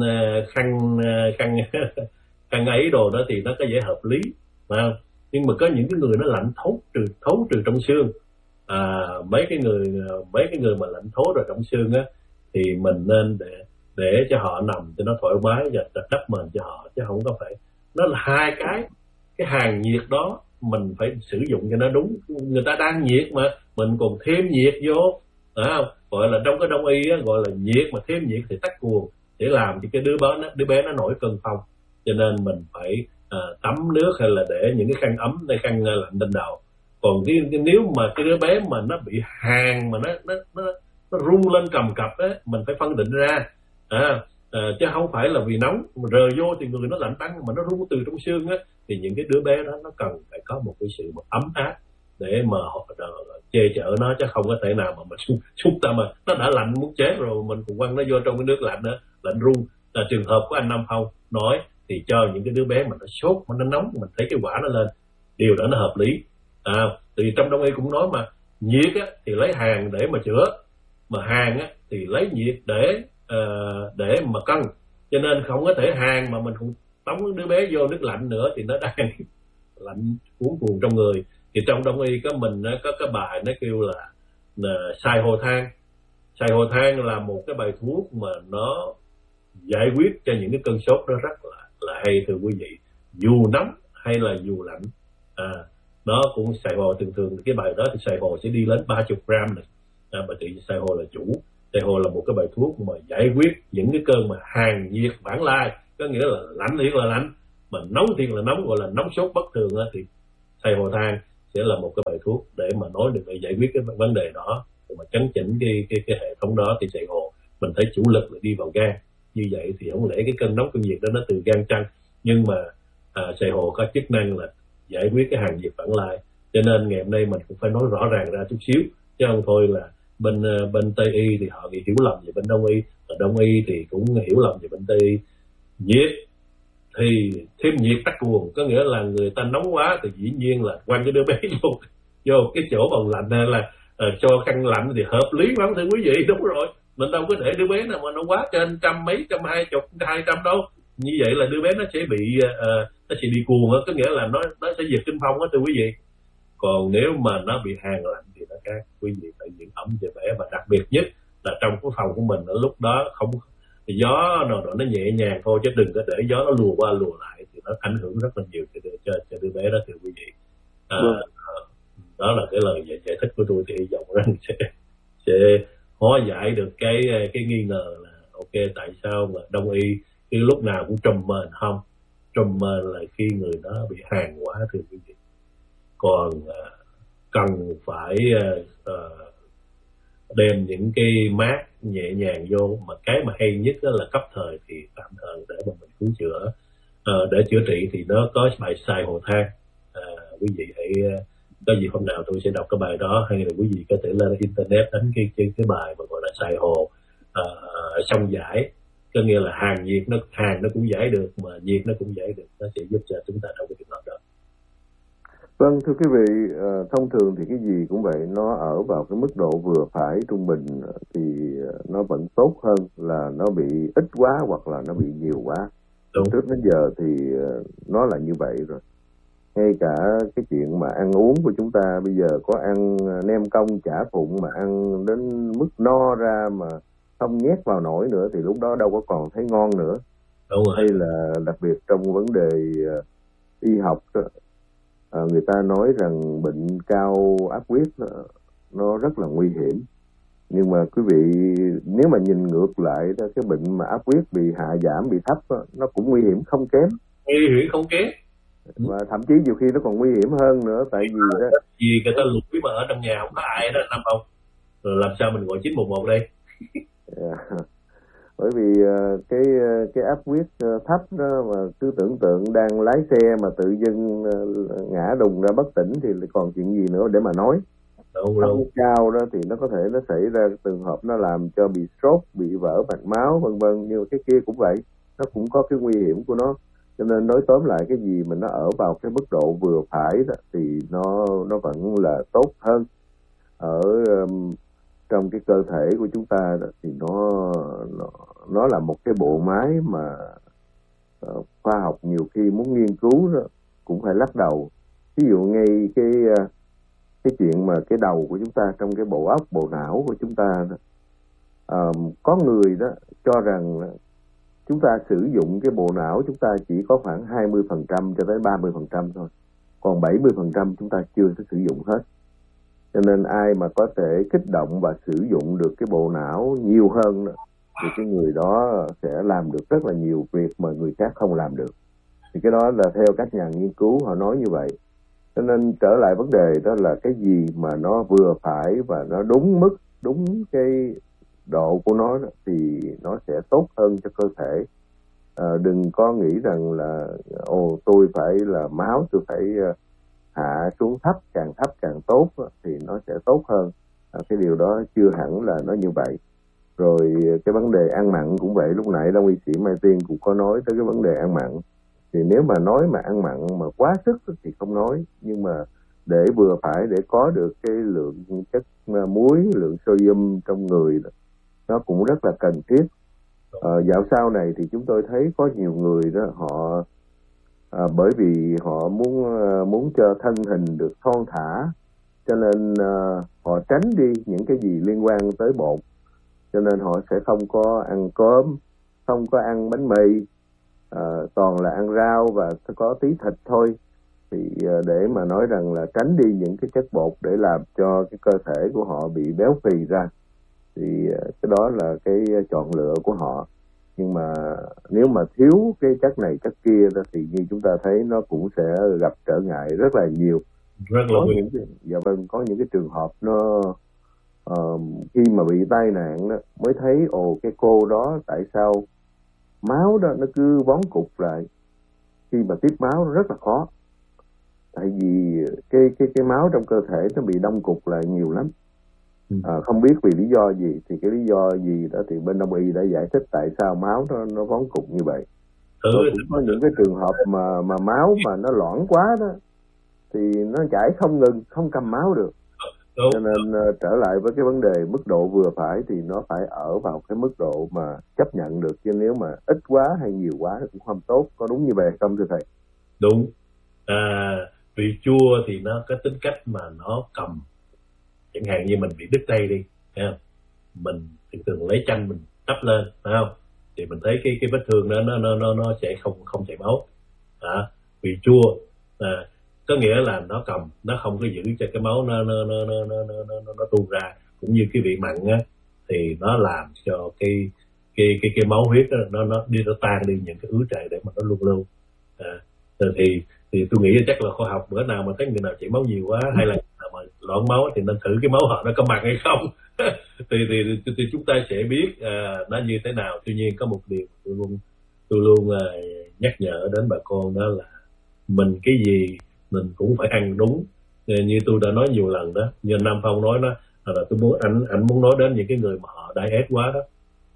khăn khăn khăn ấy đồ đó thì nó có vẻ hợp lý, phải không? Nhưng mà có những cái người nó lạnh thấu trừ thấu trừ trong xương, à, mấy cái người mấy cái người mà lạnh thấu rồi trong xương á thì mình nên để để cho họ nằm cho nó thoải mái và đắp mền cho họ, chứ không có phải, nó là hai cái cái hàng nhiệt đó mình phải sử dụng cho nó đúng. Người ta đang nhiệt mà mình còn thêm nhiệt vô, phải không? Gọi là trong cái Đông y á, gọi là nhiệt mà thêm nhiệt thì tắc cuồng, để làm cho cái đứa bé nó đứa bé nó nổi cơn phong. Cho nên mình phải à, tắm nước hay là để những cái khăn ấm hay khăn lạnh lên đầu. Còn cái, cái nếu mà cái đứa bé mà nó bị hàn mà nó nó nó, nó rung lên cầm cập á, mình phải phân định ra, à, à, chứ không phải là vì nóng mà rờ vô thì người nó lạnh tăng mà nó rung từ trong xương á, thì những cái đứa bé đó nó cần phải có một cái sự ấm áp để mà họ che chở nó, chứ không có thể nào mà mình xuống, xuống ta mà nó đã lạnh muốn chết rồi mình còn quăng nó vô trong cái nước lạnh nữa, lạnh rung. Là trường hợp của anh Năm Phong nói thì cho những cái đứa bé mà nó sốt mà nó nóng, mình thấy cái quả nó lên, điều đó nó hợp lý. À, thì trong Đông y cũng nói mà nhiệt á, thì lấy hàn để mà chữa, mà hàn á, thì lấy nhiệt để uh, để mà cân. Cho nên không có thể hàn mà mình cũng tống đứa bé vô nước lạnh nữa thì nó đang lạnh cuốn cuồng trong người. Thì trong Đông y có mình có cái bài nó kêu là, là xài hồ than. Xài hồ than là một cái bài thuốc mà nó giải quyết cho những cái cơn sốt đó rất là, là hay thưa quý vị, dù nóng hay là dù lạnh. À, nó cũng xài hồ, thường thường cái bài đó thì xài hồ sẽ đi đến ba mươi gram này. À, bởi vì xài hồ là chủ, xài hồ là một cái bài thuốc mà giải quyết những cái cơn mà hàn nhiệt vãng lai, có nghĩa là lạnh thiệt là lạnh, mà nóng thiên là nóng, gọi là nóng sốt bất thường á, thì xay hồ than sẽ là một cái bài thuốc để mà nói được để giải quyết cái vấn đề đó, để mà chấn chỉnh cái cái cái hệ thống đó. Thì xay hồ mình thấy chủ lực là đi vào gan, như vậy thì không lẽ cái cơn nóng cơn nhiệt đó nó từ gan chăng, nhưng mà à, xay hồ có chức năng là giải quyết cái hàng diệt vãng lai. Cho nên ngày hôm nay mình cũng phải nói rõ ràng ra chút xíu, chứ không thôi là bên bên Tây y thì họ bị hiểu lầm về bên Đông y, và Đông y thì cũng hiểu lầm về bên Tây y. Nhiệt thì thêm nhiệt tắc nguồn, có nghĩa là người ta nóng quá thì dĩ nhiên là quăng cái đứa bé vô vô cái chỗ bằng lạnh, hay là uh, cho khăn lạnh thì hợp lý lắm thưa quý vị. Đúng rồi, mình đâu có để đứa bé nào mà nó quá trên trăm mấy, trăm hai chục, hai trăm đâu. Như vậy là đứa bé nó sẽ bị uh, nó sẽ bị cuồng, có nghĩa là nó nó sẽ giật kinh phong đó thưa quý vị. Còn nếu mà nó bị hàng lạnh thì nó khác, quý vị phải giữ ẩm cho bé, và đặc biệt nhất là trong cái phòng của mình ở lúc đó không gió nào nó nhẹ nhàng thôi, chứ đừng có để gió nó lùa qua lùa lại thì nó ảnh hưởng rất là nhiều cho cho, cho đứa bé đó thưa quý vị. À, đó là cái lời giải, giải thích của tôi, thì hy vọng rằng sẽ sẽ hóa giải được cái cái nghi ngờ là ok tại sao mà Đông y cái lúc nào cũng trùm mền. Không, trùm mền là khi người đó bị hàn quá thưa quý vị. Còn uh, cần phải uh, uh, đem những cái mát nhẹ nhàng vô, mà cái mà hay nhất đó là cấp thời thì tạm thời để mà mình cứu chữa. Uh, để chữa trị thì nó có bài xài hồ than. Uh, quý vị hãy uh, có gì hôm nào tôi sẽ đọc cái bài đó, hay là quý vị có thể lên internet đánh cái cái, cái bài mà gọi là xài hồ uh, xong giải, có nghĩa là hàn nhiệt, nó hàn nó cũng giải được mà nhiệt nó cũng giải được, nó sẽ giúp cho chúng ta trong cái trường hợp đó. Vâng, thưa quý vị, thông thường thì cái gì cũng vậy, nó ở vào cái mức độ vừa phải trung bình thì nó vẫn tốt hơn là nó bị ít quá hoặc là nó bị nhiều quá. Đúng. Trước đến giờ thì nó là như vậy rồi. Ngay cả cái chuyện mà ăn uống của chúng ta bây giờ có ăn nem cong chả phụng mà ăn đến mức no ra mà không nhét vào nổi nữa thì lúc đó đâu có còn thấy ngon nữa. Đúng rồi. Hay là đặc biệt trong vấn đề y học đó, À, người ta nói rằng bệnh cao áp huyết nó rất là nguy hiểm, nhưng mà quý vị nếu mà nhìn ngược lại đó, cái bệnh mà áp huyết bị hạ giảm, bị thấp đó, nó cũng nguy hiểm không kém, nguy hiểm không kém, và thậm chí nhiều khi nó còn nguy hiểm hơn nữa. Tại vì đó vì người ta lủi mà ở trong nhà không có ai đó năm không, rồi làm sao mình gọi chín một một đây. Yeah. Bởi vì cái cái áp huyết thấp đó mà cứ tưởng tượng đang lái xe mà tự dưng ngã đùng ra bất tỉnh thì còn chuyện gì nữa để mà nói. Đúng, áp đúng. huyết cao đó thì nó có thể nó xảy ra trường hợp nó làm cho bị stroke, bị vỡ mạch máu vân vân, nhưng cái kia cũng vậy, nó cũng có cái nguy hiểm của nó. Cho nên nói tóm lại, cái gì mà nó ở vào cái mức độ vừa phải đó thì nó nó vẫn là tốt hơn. Ở um, trong cái cơ thể của chúng ta đó, thì nó, nó nó là một cái bộ máy mà uh, khoa học nhiều khi muốn nghiên cứu đó, cũng phải lắc đầu. Ví dụ ngay cái uh, cái chuyện mà cái đầu của chúng ta trong cái bộ óc, bộ não của chúng ta đó, uh, có người đó cho rằng chúng ta sử dụng cái bộ não chúng ta chỉ có khoảng hai mươi phần trăm cho tới ba mươi phần trăm thôi, còn bảy mươi phần trăm chúng ta chưa có sử dụng hết. Cho nên ai mà có thể kích động và sử dụng được cái bộ não nhiều hơn đó, thì cái người đó sẽ làm được rất là nhiều việc mà người khác không làm được. Thì cái đó là theo các nhà nghiên cứu họ nói như vậy. Cho nên trở lại vấn đề đó là cái gì mà nó vừa phải và nó đúng mức, đúng cái độ của nó đó, thì nó sẽ tốt hơn cho cơ thể. À, đừng có nghĩ rằng là ồ tôi phải là máu tôi phải hạ xuống thấp, càng thấp càng tốt thì nó sẽ tốt hơn. À, cái điều đó chưa hẳn là nó như vậy. Rồi cái vấn đề ăn mặn cũng vậy, lúc nãy Đông y sĩ Mai Tiên cũng có nói tới cái vấn đề ăn mặn. Thì nếu mà nói mà ăn mặn mà quá sức thì không nói, nhưng mà để vừa phải, để có được cái lượng chất muối, lượng sodium trong người đó, nó cũng rất là cần thiết. À, dạo sau này thì chúng tôi thấy có nhiều người đó họ à, bởi vì họ muốn muốn cho thân hình được thon thả, cho nên à, họ tránh đi những cái gì liên quan tới bột, cho nên họ sẽ không có ăn cơm, không có ăn bánh mì, à, toàn là ăn rau và có tí thịt thôi. Thì à, để mà nói rằng là tránh đi những cái chất bột để làm cho cái cơ thể của họ bị béo phì ra, thì cái đó là cái chọn lựa của họ. Nhưng mà nếu mà thiếu cái chất này chất kia đó, thì như chúng ta thấy nó cũng sẽ gặp trở ngại rất là nhiều. Rất là có những cái, dạ vâng, có những cái trường hợp nó uh, khi mà bị tai nạn đó, mới thấy ồ cái cô đó tại sao máu đó nó cứ vón cục lại, khi mà tiếp máu nó rất là khó, tại vì cái cái cái máu trong cơ thể nó bị đông cục lại nhiều lắm. À, không biết vì lý do gì, thì cái lý do gì đó thì bên đông y đã giải thích tại sao máu nó nó vón cục như vậy. Ừ. Rồi cũng có những cái trường hợp mà mà máu mà nó loãng quá đó thì nó chảy không ngừng, không cầm máu được. Đúng. Cho nên uh, trở lại với cái vấn đề mức độ vừa phải thì nó phải ở vào cái mức độ mà chấp nhận được, chứ nếu mà ít quá hay nhiều quá cũng không tốt. Có đúng như vậy không thưa thầy? Đúng. À, vị chua thì nó có tính cách mà nó cầm, chẳng hạn như mình bị đứt tay đi, thấy không? Mình thường thường lấy chanh mình đắp lên, phải không? Thì mình thấy cái cái vết thương đó nó nó nó nó sẽ không không chảy máu. À, vị chua à, có nghĩa là nó cầm, nó không có giữ cho cái máu nó nó nó nó nó nó, nó, nó tuôn ra. Cũng như cái vị mặn á, thì nó làm cho cái cái cái cái máu huyết đó, nó nó đi nó tan đi những cái ứ trệ để mà nó luôn lưu. À, thì thì tôi nghĩ chắc là khoa học bữa nào mà thấy người nào chảy máu nhiều quá hay là mà loãng máu thì nên thử cái máu họ nó có mặn hay không. thì, thì, thì thì chúng ta sẽ biết à, nó như thế nào. Tuy nhiên có một điều tôi luôn tôi luôn à, nhắc nhở đến bà con, đó là mình cái gì mình cũng phải ăn đúng. Như tôi đã nói nhiều lần đó, như Nam Phong nói đó, là tôi muốn anh anh muốn nói đến những cái người mà họ diet quá đó.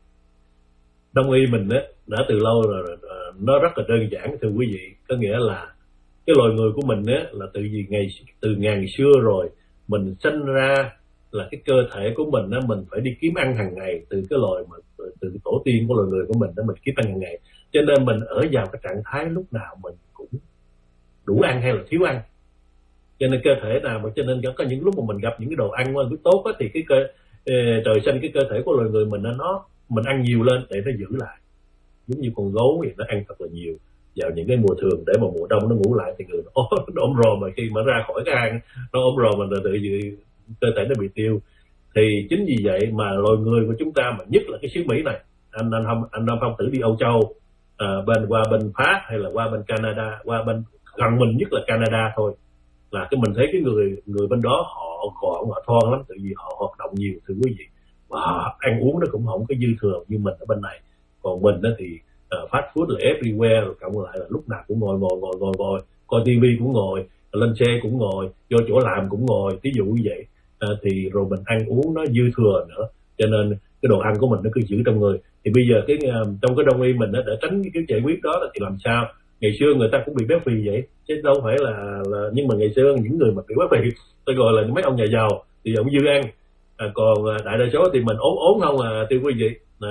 Đông y mình á đã từ lâu rồi, nó rất là đơn giản thưa quý vị, có nghĩa là cái loài người của mình á là từ gì ngày từ ngàn xưa rồi, mình sinh ra là cái cơ thể của mình á, mình phải đi kiếm ăn hàng ngày, từ cái loài mà từ cái tổ tiên của loài người của mình đó, mình kiếm ăn hàng ngày, cho nên mình ở vào cái trạng thái lúc nào mình cũng đủ ăn hay là thiếu ăn. Cho nên cơ thể nào mà cho nên có những lúc mà mình gặp những cái đồ ăn nó tốt á, thì cái cơ trời sinh cái cơ thể của loài người mình nó mình ăn nhiều lên để nó giữ lại. Giống như con gấu thì nó ăn thật là nhiều vào những cái mùa thường để mà mùa đông nó ngủ lại thì người nó, nó ốm rồ, mà khi mà ra khỏi cái hang nó ốm rồ, mình tự gì cơ thể nó bị tiêu. Thì chính vì vậy mà loài người của chúng ta, mà nhất là cái xứ Mỹ này, anh anh không anh Nam Phong thử đi Âu Châu, à, bên qua bên Pháp hay là qua bên Canada, qua bên gần mình nhất là Canada thôi, là cái mình thấy cái người người bên đó họ gọn, họ thon lắm, tự vì họ hoạt động nhiều thưa quý vị, và ăn uống nó cũng không có dư thừa như mình ở bên này. Còn mình đó thì uh, fast food là everywhere, rồi cộng lại là lúc nào cũng ngồi ngồi ngồi ngồi ngồi coi tivi cũng ngồi, lên xe cũng ngồi, vô chỗ làm cũng ngồi, ví dụ như vậy. Uh, thì rồi mình ăn uống nó dư thừa nữa, cho nên cái đồ ăn của mình nó cứ giữ trong người. Thì bây giờ cái uh, trong cái đông y mình đó, để tránh cái giải quyết đó thì làm sao? Ngày xưa người ta cũng bị béo phì vậy chứ đâu phải là, là nhưng mà ngày xưa những người mà bị béo phì tôi gọi là mấy ông nhà giàu thì ông dư ăn, à, còn đại đa số thì mình ốm ốm không à thưa quý vị. À,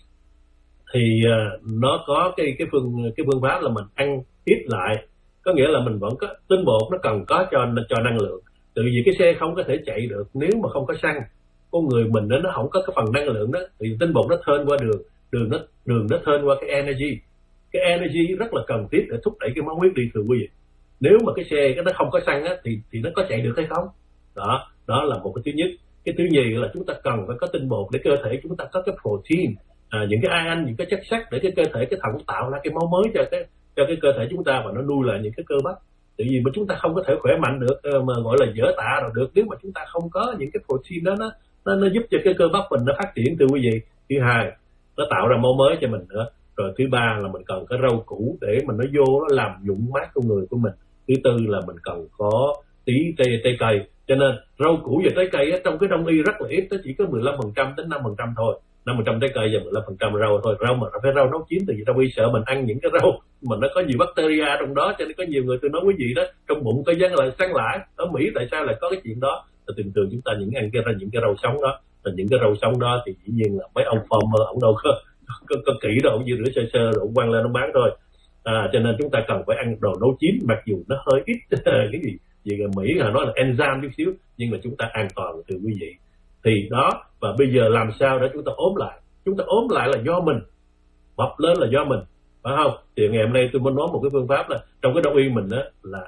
thì à, nó có cái cái phương cái phương pháp là mình ăn ít lại, có nghĩa là mình vẫn có tinh bột, nó cần có cho cho năng lượng. Từ vì cái xe không có thể chạy được nếu mà không có xăng, con người mình đó, nó không có cái phần năng lượng đó, thì tinh bột nó thơn qua đường đường nó đường nó thơn qua cái energy. Cái energy rất là cần thiết để thúc đẩy cái máu huyết đi thưa quý vị. Nếu mà cái xe cái nó không có xăng á, thì thì nó có chạy được hay không? Đó, đó là một cái thứ nhất. Cái thứ nhì là chúng ta cần phải có tinh bột để cơ thể chúng ta có cái protein, à, những cái ion, những cái chất sắt để cái cơ thể cái thận tạo ra cái máu mới cho cái cho cái cơ thể chúng ta, và nó nuôi lại những cái cơ bắp. Tại vì mà chúng ta không có thể khỏe mạnh được, mà gọi là dở tạ rồi được, nếu mà chúng ta không có những cái protein đó, nó nó, nó giúp cho cái cơ bắp mình nó phát triển thưa quý vị. Thứ hai, nó tạo ra máu mới cho mình nữa. Rồi thứ ba là mình cần cái rau củ để mình nó vô nó làm dũng mát con người của mình. Thứ tư là mình cần có tí trái, trái cây. Cho nên rau củ và trái cây á, trong cái đông y rất là ít, nó chỉ có mười lăm phần trăm đến năm phần trăm thôi. năm phần trăm trái cây và mười lăm phần trăm rau thôi. Rau mà phải rau nấu chín, tại vì đông y sợ mình ăn những cái rau mà nó có nhiều bacteria trong đó, cho nên có nhiều người tôi nói quý vị đó, trong bụng có dân lại săn lại. Ở Mỹ tại sao lại có cái chuyện đó? Là thường thường chúng ta những ăn cái ra những cái rau sống đó, và những cái rau sống đó thì dĩ nhiên là mấy ông farmer ông đâu có có, có kỹ đâu, ông chỉ rửa sơ sơ rồi ông quăng lên ông bán thôi. À, cho nên chúng ta cần phải ăn đồ nấu chín, mặc dù nó hơi ít cái gì gì ở Mỹ là nói là enzyme chút xíu, nhưng mà chúng ta an toàn thưa quý vị. Thì đó, và bây giờ làm sao để chúng ta ốm lại? Chúng ta ốm lại là do mình, mập lên là do mình, phải không? Thì ngày hôm nay tôi muốn nói một cái phương pháp là trong cái đông y mình đó là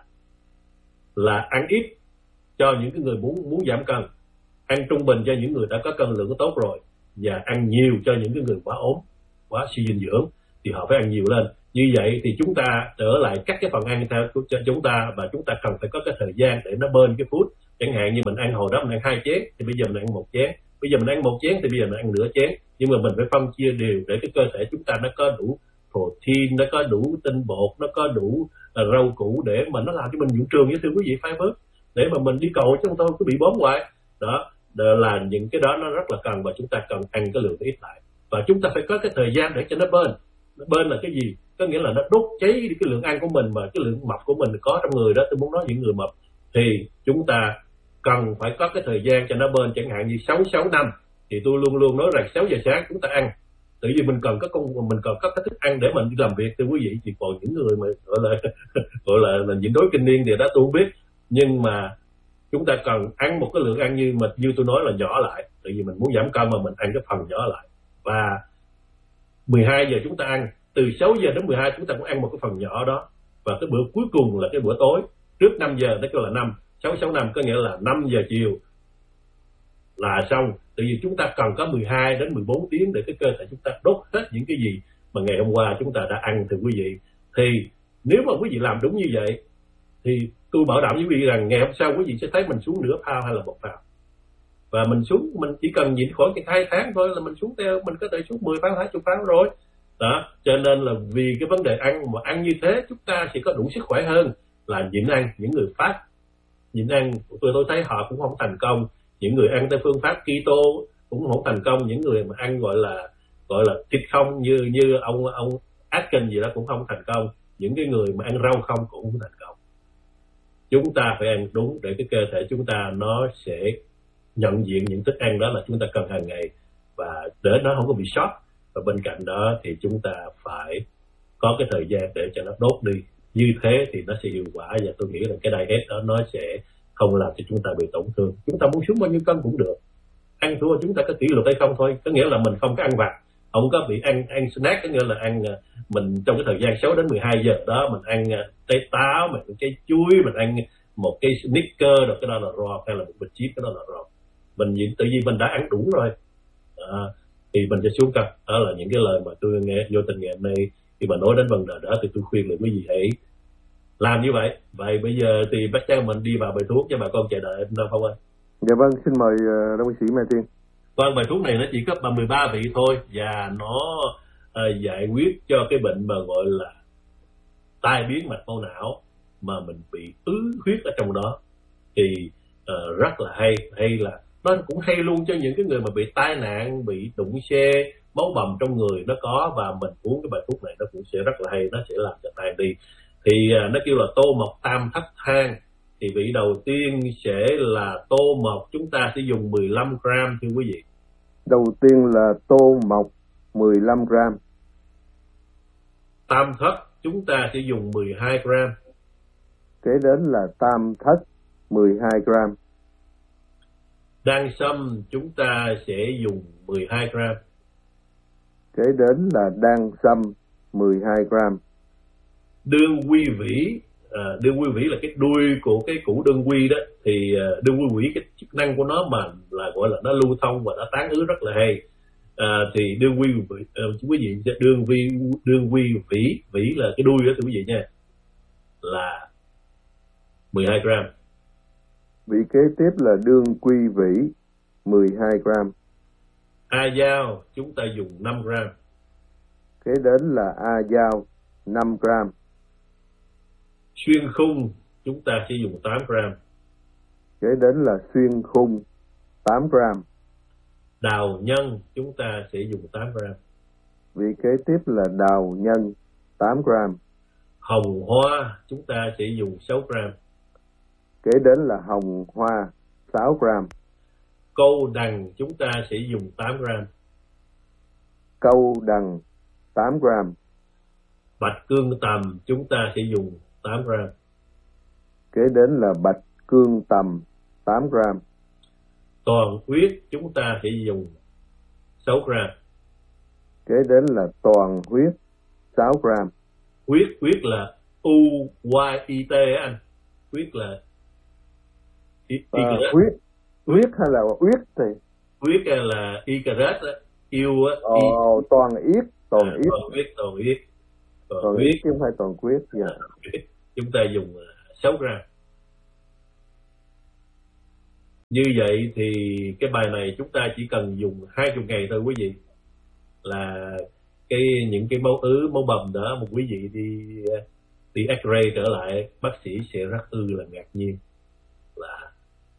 là ăn ít cho những cái người muốn muốn giảm cân, ăn trung bình cho những người đã có cân lượng tốt rồi, và ăn nhiều cho những cái người quá ốm. quá suy dinh dưỡng thì họ phải ăn nhiều lên. Như vậy thì chúng ta trở lại cắt cái phần ăn theo cho chúng ta, và chúng ta cần phải có cái thời gian để nó bên cái food. Chẳng hạn như mình ăn hồi đó mình ăn hai chén thì bây giờ mình ăn một chén, bây giờ mình ăn một chén thì bây giờ mình ăn nửa chén, nhưng mà mình phải phân chia đều để cái cơ thể chúng ta nó có đủ protein, nó có đủ tinh bột, nó có đủ uh, rau củ để mà nó làm cho mình dưỡng trường, như thưa quý vị, fiber để mà mình đi cầu chứ không thôi cứ bị bóm hoài đó. Là những cái đó nó rất là cần, và chúng ta cần ăn cái lượng ít lại, và chúng ta phải có cái thời gian để cho nó bên. Nó bên là cái gì? Có nghĩa là nó đốt cháy đi cái lượng ăn của mình, mà cái lượng mập của mình có trong người đó. Tôi muốn nói những người mập thì chúng ta cần phải có cái thời gian cho nó bên. Chẳng hạn như sáu sáu năm thì tôi luôn luôn nói rằng sáu giờ sáng chúng ta ăn, tự vì mình cần có công mình cần có cái thức ăn để mình đi làm việc. Thưa quý vị, thì còn những người mà gọi là gọi là, là nhịn đói kinh niên thì đó tôi không biết, nhưng mà chúng ta cần ăn một cái lượng ăn như mà như tôi nói là nhỏ lại, tại vì mình muốn giảm cân mà mình ăn cái phần nhỏ lại. Và mười hai giờ chúng ta ăn, từ sáu giờ đến mười hai chúng ta cũng ăn một cái phần nhỏ đó, và cái bữa cuối cùng là cái bữa tối trước năm giờ, đó kêu là năm sáu sáu năm, có nghĩa là năm giờ chiều là xong. Tại vì chúng ta cần có mười hai đến mười bốn tiếng để cái cơ thể chúng ta đốt hết những cái gì mà ngày hôm qua chúng ta đã ăn. Thưa quý vị, thì nếu mà quý vị làm đúng như vậy thì tôi bảo đảm với quý vị rằng ngày hôm sau quý vị sẽ thấy mình xuống nửa pound hay là một pound, và mình xuống mình chỉ cần nhịn khoảng hai tháng thôi là mình xuống theo, mình có thể xuống mười pound, hai mươi pound rồi đó. Cho nên là vì cái vấn đề ăn mà ăn như thế chúng ta sẽ có đủ sức khỏe hơn là nhịn ăn. Những người phát nhịn ăn tôi tôi thấy họ cũng không thành công. Những người ăn theo phương pháp keto cũng không thành công. Những người mà ăn gọi là gọi là thịt không như như ông ông Atkins gì đó cũng không thành công. Những cái người mà ăn rau không cũng không thành công. Chúng ta phải ăn đúng để cái cơ thể chúng ta nó sẽ nhận diện những thức ăn đó là chúng ta cần hàng ngày, và để nó không có bị sót. Và bên cạnh đó thì chúng ta phải có cái thời gian để cho nó đốt đi. Như thế thì nó sẽ hiệu quả, và tôi nghĩ là cái diet đó nó sẽ không làm cho chúng ta bị tổn thương. Chúng ta muốn xuống bao nhiêu cân cũng được, ăn thua chúng ta có kỷ luật hay không thôi. Có nghĩa là mình không có ăn vặt, không có bị ăn ăn snack, có nghĩa là ăn mình trong cái thời gian sáu đến mười hai giờ đó mình ăn trái táo, mình ăn trái chuối, mình ăn một cái Snickers rồi, cái đó là rau, hay là một bịch chip, cái đó là rau. Mình nhìn tự nhiên mình đã ăn đủ rồi à, thì mình sẽ xuống cân. Đó là những cái lời mà tôi nghe vô tình ngày hôm nay khi mà nói đến vấn đề đó, thì tôi khuyên là quý vị hãy làm như vậy. Vậy bây giờ thì bắt đầu mình đi vào bài thuốc cho bà con chờ đợi Nam Phong ơi. Dạ vâng, xin mời uh, đồng sĩ Mai Tiên. Vâng, bài thuốc này nó chỉ có mười ba vị thôi, và nó uh, giải quyết cho cái bệnh mà gọi là tai biến mạch máu não mà mình bị ứ huyết ở trong đó. Thì uh, rất là hay, hay là nó cũng hay luôn cho những cái người mà bị tai nạn, bị đụng xe, máu bầm trong người nó có, và mình uống cái bài thuốc này nó cũng sẽ rất là hay, nó sẽ làm cho tan đi. Thì uh, nó kêu là tô mộc tam thất thang. Thì vị đầu tiên sẽ là tô mộc, chúng ta sẽ dùng mười lăm gram thưa quý vị. Đầu tiên là tô mộc mười lăm gram. Tam thất chúng ta sẽ dùng mười hai gram. Kế đến là tam thất mười hai gram. Đan sâm chúng ta sẽ dùng mười hai gram. Kế đến là đan sâm mười hai gram. Đương quy vĩ, à, đương quy vĩ là cái đuôi của cái củ đương quy đó. Thì à, đương quy vĩ cái chức năng của nó mà là gọi là nó lưu thông và nó tán ứ rất là hay. À, thì đương quy vĩ, à, quý vị đương vi đương quy vĩ vĩ là cái đuôi đó thưa quý vị nha, là mười hai gram. Vị kế tiếp là đương quy vĩ mười hai gram. A dao chúng ta dùng năm gram. Kế đến là a dao năm gram. Xuyên khung chúng ta sẽ dùng tám gram. Kế đến là xuyên khung tám gram. Đào nhân chúng ta sẽ dùng tám gram. Vị kế tiếp là đào nhân tám gram. Hồng hoa chúng ta sẽ dùng sáu gram. Kế đến là hồng hoa sáu gram. Câu đằng chúng ta sẽ dùng tám gram. Câu đằng tám gram. Bạch cương tầm chúng ta sẽ dùng tám gram. Kế đến là bạch cương tầm tám gram. Toàn huyết chúng ta sẽ dùng sáu gram. Kế đến là toàn huyết sáu gram. Huyết huyết là U Y I T á anh. Huyết là y, y à, huyết huyết hay là huyết thì huyết là y cà rết á, yêu á. Ồ, toàn yết toàn à, yết toàn huyết toàn huyết toàn, toàn huyết chứ không phải toàn quyết. Dạ. À, chúng ta dùng sáu gram. Như vậy thì cái bài này chúng ta chỉ cần dùng hai mươi ngày thôi quý vị, là cái những cái máu ứ máu bầm đó một quý vị đi đi X-ray trở lại, bác sĩ sẽ rất ư là ngạc nhiên, là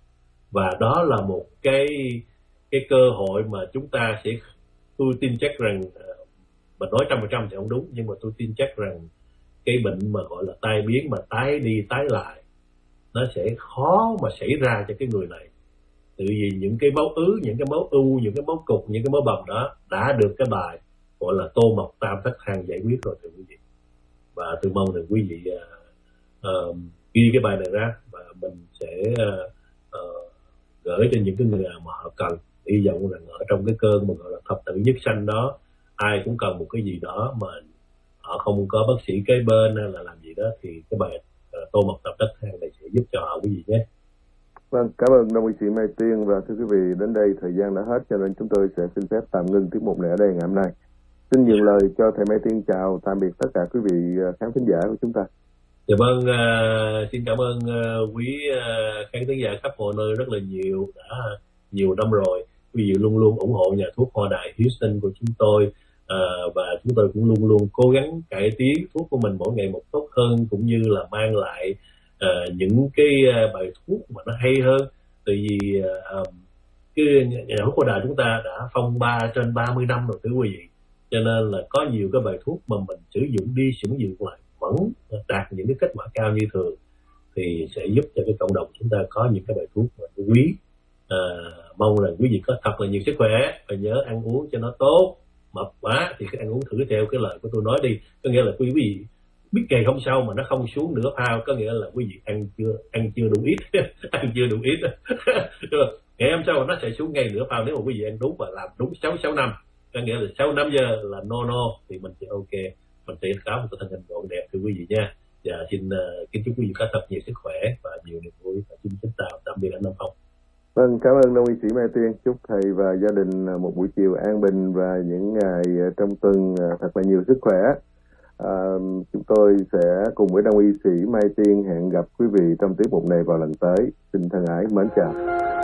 và đó là một cái cái cơ hội mà chúng ta sẽ, tôi tin chắc rằng, mình nói trăm phần trăm thì không đúng, nhưng mà tôi tin chắc rằng cái bệnh mà gọi là tai biến mà tái đi tái lại nó sẽ khó mà xảy ra cho cái người này. Tự vì những cái máu ứ, những cái máu u, những cái máu cục, những cái máu bầm đó đã được cái bài gọi là tô mọc tam thất thang giải quyết rồi thưa quý vị. Và tôi mong rằng quý vị uh, uh, ghi cái bài này ra và mình sẽ uh, uh, gửi cho những cái người mà họ cần. Hy vọng rằng ở trong cái cơn mà gọi là thập tử nhất sanh đó, ai cũng cần một cái gì đó mà họ không có bác sĩ kế bên hay là làm gì đó, thì cái bài uh, tô mọc tam thất thang này sẽ giúp cho họ quý vị nhé. Vâng, cảm ơn Đông y sĩ Mai Tiên. Và thưa quý vị, đến đây thời gian đã hết cho nên chúng tôi sẽ xin phép tạm ngưng tiết mục này ở đây ngày hôm nay. Xin nhường lời cho thầy Mai Tiên chào tạm biệt tất cả quý vị khán thính giả của chúng ta. Dạ vâng, uh, xin cảm ơn uh, quý uh, khán thính giả khắp mọi nơi rất là nhiều, đã nhiều năm rồi quý vị luôn luôn ủng hộ nhà thuốc Hoa Đại Houston của chúng tôi, uh, và chúng tôi cũng luôn luôn cố gắng cải tiến thuốc của mình mỗi ngày một tốt hơn, cũng như là mang lại uh, những cái uh, bài thuốc mà nó hay hơn. Tại vì uh, cái nhà thuốc Hoa Đại chúng ta đã phong ba trên ba mươi năm rồi thưa quý vị, cho nên là có nhiều cái bài thuốc mà mình sử dụng đi sử dụng lại vẫn đạt những cái kết quả cao như thường, thì sẽ giúp cho cái cộng đồng chúng ta có những cái bài thuốc mà quý. À, mong là quý vị có thật là nhiều sức khỏe và nhớ ăn uống cho nó tốt. Mập quá thì cứ ăn uống thử theo cái lời của tôi nói đi, có nghĩa là quý vị biết ngày hôm sau mà nó không xuống nửa pound, có nghĩa là quý vị ăn chưa ăn chưa đủ ít ăn chưa đủ ít ngày hôm sau nó sẽ xuống ngay nửa pound nếu mà quý vị ăn đúng và làm đúng sáu sáu năm, có nghĩa là sau năm giờ là no no thì mình sẽ ok, mình sẽ có một cái thân hình gọn đẹp thưa quý vị nha. Và xin uh, kính chúc quý vị có thật nhiều sức khỏe và nhiều niềm vui, và xin kính chào tạm biệt anh Nam Phong. Vâng, cảm ơn Đông y sĩ Mai Tiên. Chúc thầy và gia đình một buổi chiều an bình và những ngày trong tuần thật là nhiều sức khỏe. À, chúng tôi sẽ cùng với Đông y sĩ Mai Tiên hẹn gặp quý vị trong tiết mục này vào lần tới. Xin thân ái mến chào.